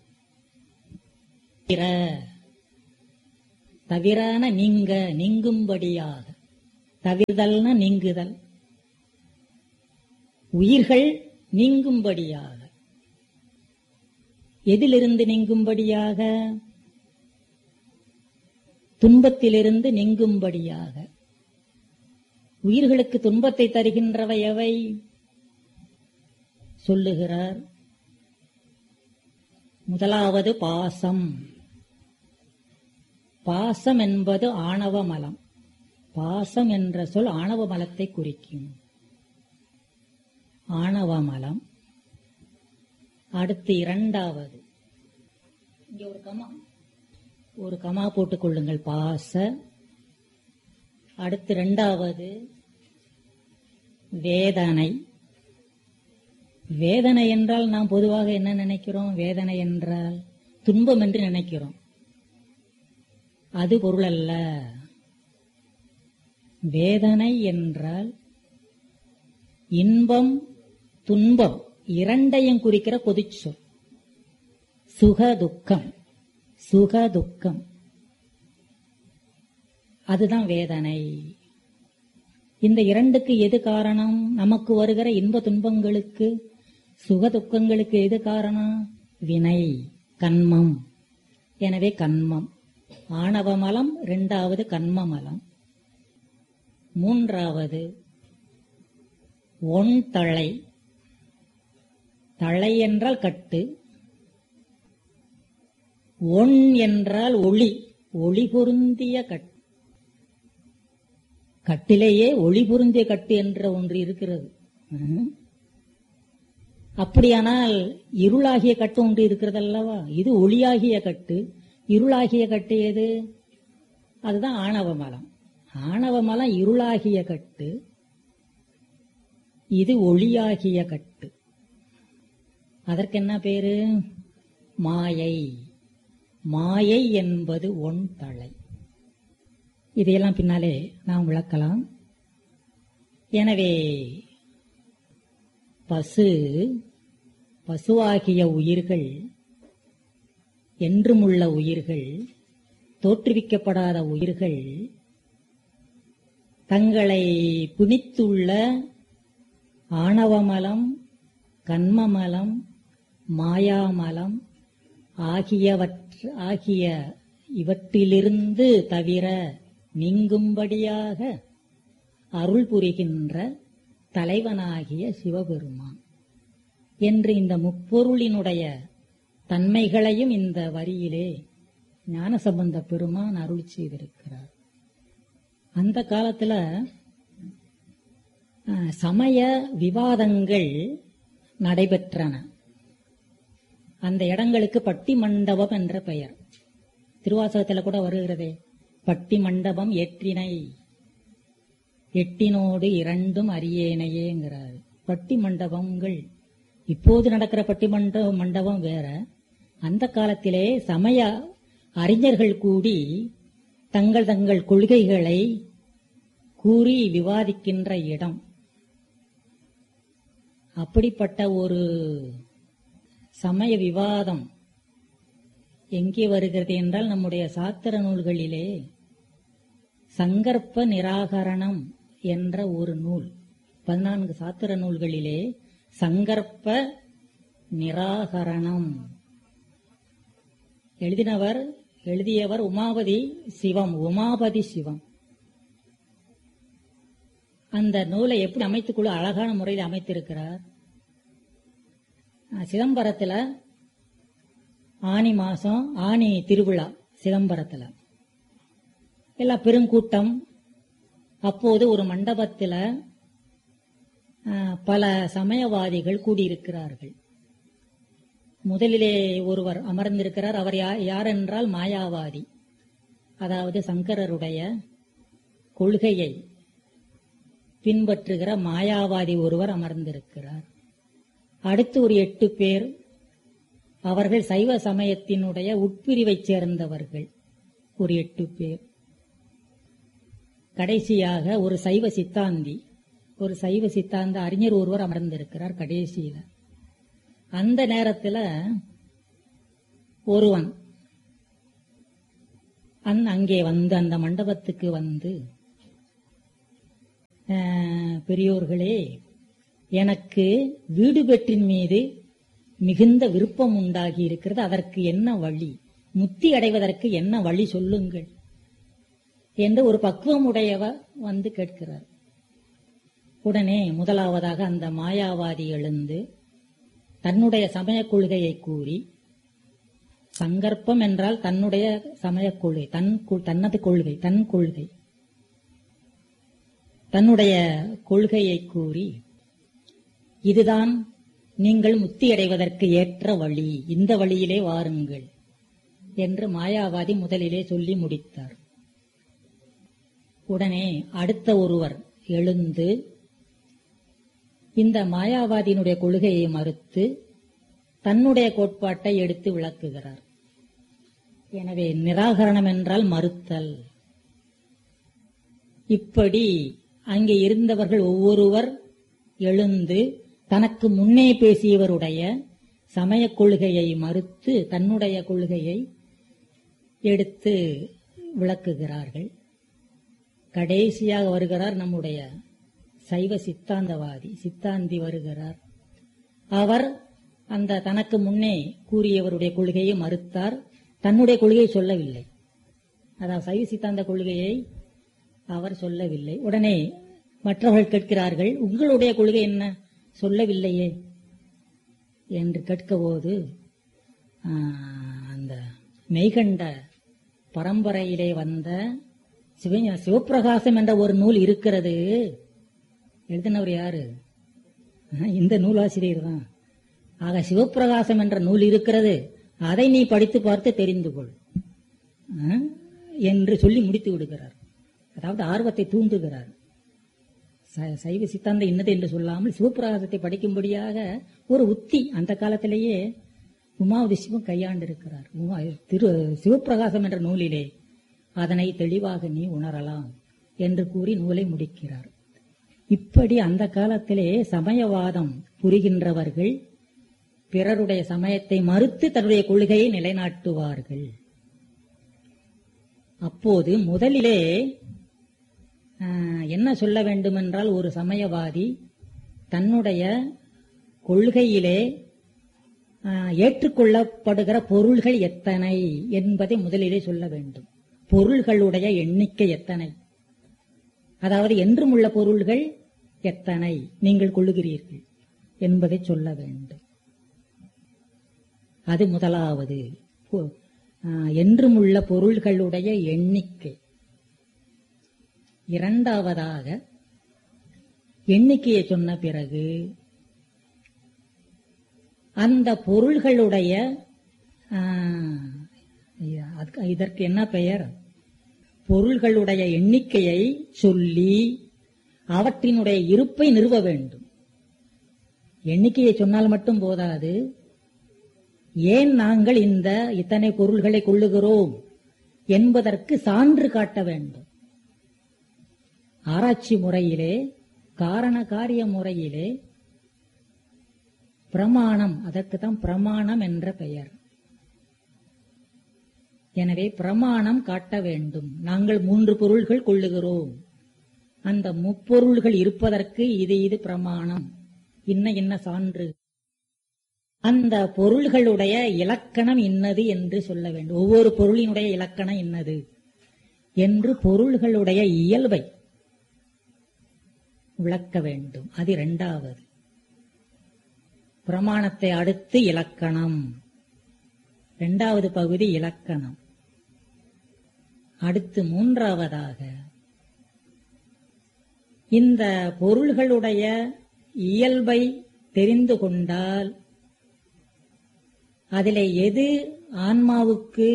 தவிரான நீங்கும்படியாக, தவிர்தல்னா நீங்குதல், உயிர்கள் நீங்கும்படியாக. எதிலிருந்து நீங்கும்படியாக? துன்பத்திலிருந்து நீங்கும்படியாக. உயிர்களுக்கு துன்பத்தை தருகின்றவை எவை சொல்லுகிறார். முதலாவது பாசம். பாசம் என்பது ஆணவ மலம். பாசம் என்ற சொல் ஆணவ மலத்தை குறிக்கும். ஆணவ மலம். அடுத்து இரண்டாவது, இங்கே ஒரு கமா, ஒரு கமா போட்டுக் கொள்ளுங்கள். பாச. அடுத்து இரண்டாவது வேதனை. வேதனை என்றால் நாம் பொதுவாக என்ன நினைக்கிறோம்? வேதனை என்றால் துன்பம் என்று நினைக்கிறோம். அது பொருள் அல்ல. வேதனை என்றால் இன்பம் துன்பம் இரண்டையும் குறிக்கிற பொதுச்சொல். சுக துக்கம். சுக துக்கம் அதுதான் வேதனை. இந்த இரண்டுக்கு எது காரணம்? நமக்கு வருகிற இன்ப துன்பங்களுக்கு சுக துக்கங்களுக்கு எது காரணம்? வினை, கன்மம். எனவே கன்மம். ஆணவமலம், இரண்டாவது கன்மமலம். மூன்றாவது ஒன் தளை. தளை என்றால் கட்டு, ஒன் என்றால் ஒளி, ஒளி பொருந்திய கட்டு. கட்டிலேயே ஒளி பொருந்திய கட்டு என்ற ஒன்று இருக்கிறது. அப்படியானால் இருளாகிய கட்டு ஒன்று இருக்கிறது அல்லவா? இது ஒளியாகிய கட்டு. இருளாகிய கட்டு எது? அதுதான் ஆணவமலம். ஆணவமலம் இருளாகிய கட்டு, இது ஒளியாகிய கட்டு. அதற்கு என்ன பேரு? மாயை. மாயை என்பது ஒன் தளை. இதையெல்லாம் பின்னாலே நாம் விளக்கலாம். எனவே பசுவாகிய உயிர்கள், என்றுமுள்ள உயிர்கள், தோற்றுவிக்கப்படாத உயிர்கள் தங்களை புனித்துள்ள ஆணவமலம், கன்மமலம், மாயாமலம் ஆகிய இவற்றிலிருந்து தவிர நீங்கும்படியாக அருள் புரிகின்ற தலைவனாகிய சிவபெருமான் என்று இந்த முப்பொருளினுடைய தன்மைகளையும் இந்த வரியிலே ஞானசம்பந்த பெருமான் அருள் செய்திருக்கிறார். அந்த காலத்துல சமய விவாதங்கள் நடைபெற்றன. அந்த இடங்களுக்கு பட்டி மண்டபம் என்ற பெயர். திருவாசகத்தில் கூட வருகிறதே, பட்டி மண்டபம் ஏற்றினை எட்டினோடு இரண்டும் அறியேனையேங்கிறார். பட்டி மண்டபங்கள் இப்போது நடக்கிற பட்டி மண்டபம் வேற. அந்த காலத்திலே சமய அறிஞர்கள் கூடி தங்கள் தங்கள் கொள்கைகளை கூறி விவாதிக்கின்ற இடம். அப்படிப்பட்ட ஒரு சமய விவாதம் எங்கே வருகிறது என்றால், நம்முடைய சாத்திர நூல்களிலே சங்கற்ப நிராகரணம் என்ற ஒரு நூல், 14 சாத்திர நூல்களிலே சங்கற்ப நிராகரணம் எழுதியவர் உமாபதி சிவம். அந்த நூலை எப்படி அமைத்துக்கொள்ள அழகான முறையில் அமைத்திருக்கிறார். சிதம்பரத்துல ஆனி மாசம், ஆனி திருவிழா சிதம்பரத்துல எல்லாம் பெருங்கூட்டம். அப்போது ஒரு மண்டபத்துல பல சமயவாதிகள் கூடியிருக்கிறார்கள். முதலிலே ஒருவர் அமர்ந்திருக்கிறார். அவர் யார் என்றால் மாயாவாதி, அதாவது சங்கரருடைய கொள்கையை பின்பற்றுகிற மாயாவாதி ஒருவர் அமர்ந்திருக்கிறார். அடுத்து ஒரு 8 பேர், அவர்கள் சைவ சமயத்தினுடைய உட்பிரிவைச் சேர்ந்தவர்கள், ஒரு 8 பேர். கடைசியாக ஒரு சைவ சித்தாந்த அறிஞர் ஒருவர் அமர்ந்திருக்கிறார் கடைசியில. அந்த நேரத்தில் ஒருவன் அங்கே வந்து, அந்த மண்டபத்துக்கு வந்து, பெரியோர்களே, எனக்கு வீடு பெற்றின் மீது மிகுந்த விருப்பம் உண்டாகி இருக்கிறது. அதற்கு என்ன வழி? முக்தி அடைவதற்கு என்ன வழி சொல்லுங்கள் என்று ஒரு பக்குவம் உடையவர் வந்து கேட்கிறார். உடனே முதலாவதாக அந்த மாயாவாதி எழுந்து தன்னுடைய சமய கொள்கையை கூறி, சங்கற்பம் என்றால் தன்னுடைய சமய கொள்கை, தனது கொள்கை, தன்னுடைய கொள்கையை கூறி, இதுதான் நீங்கள் முக்தி அடைவதற்கு ஏற்ற வழி, இந்த வழியிலே வாருங்கள் என்று மாயாவாதி முதலிலே சொல்லி முடித்தார். உடனே அடுத்த ஒருவர் எழுந்து இந்த மாயாவாதியினுடைய கொள்கையை மறுத்து தன்னுடைய கோட்பாட்டை எடுத்து விளக்குகிறார். எனவே நிராகரணம் என்றால் மறுத்தல். இப்படி அங்கே இருந்தவர்கள் ஒவ்வொருவர் எழுந்து தனக்கு முன்னே பேசியவருடைய சமயக் கொள்கையை மறுத்து தன்னுடைய கொள்கையை எடுத்து விளக்குகிறார்கள். கடைசியாக வருகிறார் நம்முடைய சைவ சித்தாந்தி வருகிறார். அவர் அந்த தனக்கு முன்னே கூறியவருடைய கொள்கையை மறுத்தார், தன்னுடைய கொள்கையை சொல்லவில்லை. அதாவது சைவ சித்தாந்த கொள்கையை அவர் சொல்லவில்லை. உடனே மற்றவர்கள் கேட்கிறார்கள், உங்களுடைய கொள்கை என்ன, சொல்லவில்லையே என்று கேட்கபோது அந்த மெய்கண்ட பரம்பரையிலே வந்த சிவப்பிரகாசம் என்ற ஒரு நூல் இருக்கிறது. எழுதினவர் யாரு? இந்த நூலாசிரியர் தான். ஆக சிவப்பிரகாசம் என்ற நூல் இருக்கிறது, அதை நீ படித்து பார்த்து தெரிந்து கொள் என்று சொல்லி முடித்து விடுகிறார். அதாவது ஆர்வத்தை தூண்டுகிறார். சைவ சித்தாந்தம் இன்னது என்று சொல்லாமல் சிவப்பிரகாசத்தை படிக்கும்படியாக ஒரு உத்தி அந்த காலத்திலேயே உமாவதி சிவம் கையாண்டிருக்கிறார். சிவப்பிரகாசம் என்ற நூலிலே அதனை தெளிவாக நீ உணரலாம் என்று கூறி நூலை முடிக்கிறார். இப்படி அந்த காலத்திலே சமயவாதம் புரிகின்றவர்கள் பிறருடைய சமயத்தை மறுத்து தன்னுடைய கொள்கையை நிலைநாட்டுவார்கள். அப்போது முதலிலே என்ன சொல்ல வேண்டுமென்றால், ஒரு சமயவாதி தன்னுடைய கொள்கையிலே ஏற்றுக்கொள்ளப்படுகிற பொருள்கள் எத்தனை என்பதை முதலிலே சொல்ல வேண்டும். பொருள்களுடைய எண்ணிக்கை எத்தனை, அதாவது என்றும் உள்ள பொருள்கள் எத்தனை நீங்கள் கொள்ளுகிறீர்கள் என்பதை சொல்ல வேண்டும். அது முதலாவது. என்றும் உள்ள பொருள்களுடைய எண்ணிக்கை. இரண்டாவதாக எண்ணிக்கையை சொன்ன பிறகு அந்த பொருள்களுடைய இதற்கு என்ன பெயர், பொருள்களுடைய எண்ணிக்கையை சொல்லி அவற்றினுடைய இருப்பை நிறுவ வேண்டும். எண்ணிக்கையை சொன்னால் மட்டும் போதாது, ஏன் நாங்கள் இத்தனை பொருள்களை கொள்ளுகிறோம் என்பதற்கு சான்று காட்ட வேண்டும். ஆராய்ச்சி முறையிலே, காரண காரிய முறையிலே பிரமாணம், அதற்கு தான் பிரமாணம் என்ற பெயர். எனவே பிரமாணம் காட்ட வேண்டும். நாங்கள் 3 பொருள்கள் கொள்ளுகிறோம், அந்த முப்பொருள்கள் இருப்பதற்கு இது பிரமாணம், இன்ன சான்று. அந்த பொருள்களுடைய இலக்கணம் இன்னது என்று சொல்ல வேண்டும். ஒவ்வொரு பொருளினுடைய இலக்கணம் இன்னது என்று பொருள்களுடைய இயல்பை விளக்க வேண்டும். அது இரண்டாவது. பிரமாணத்தை அடுத்து இலக்கணம், இரண்டாவது பகுதி இலக்கணம். அடுத்து மூன்றாவதாக இந்த பொருள்களுடைய இயல்பை தெரிந்து கொண்டால் அதிலே எது ஆன்மாவுக்கு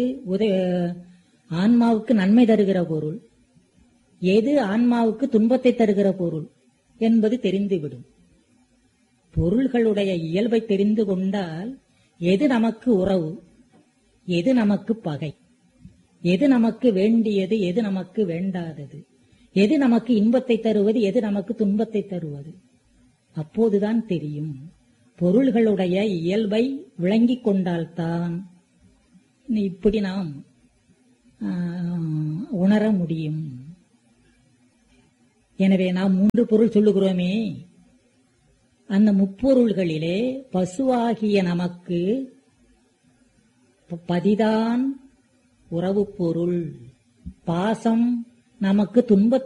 நன்மை தருகிற பொருள், எது ஆன்மாவுக்கு துன்பத்தை தருகிற பொருள் என்பது தெரிந்துவிடும். பொருள்களுடைய இயல்பை தெரிந்து கொண்டால் எது நமக்கு உறவு, எது நமக்கு பகை, எது நமக்கு வேண்டியது, எது நமக்கு வேண்டாதது, எது நமக்கு இன்பத்தை தருவது, எது நமக்கு துன்பத்தை தருவது, அப்போதுதான் தெரியும். பொருள்களுடைய இயல்பை விளங்கிக் கொண்டால்தான் இப்படி நாம் உணர முடியும். எனவே நாம் 3 பொருள் சொல்லுகிறோமே, அந்த முப்பொருள்களிலே பசுவாகிய நமக்கு பதிதான் உறவு பொருள், பாசம் நமக்கு துன்பத்தை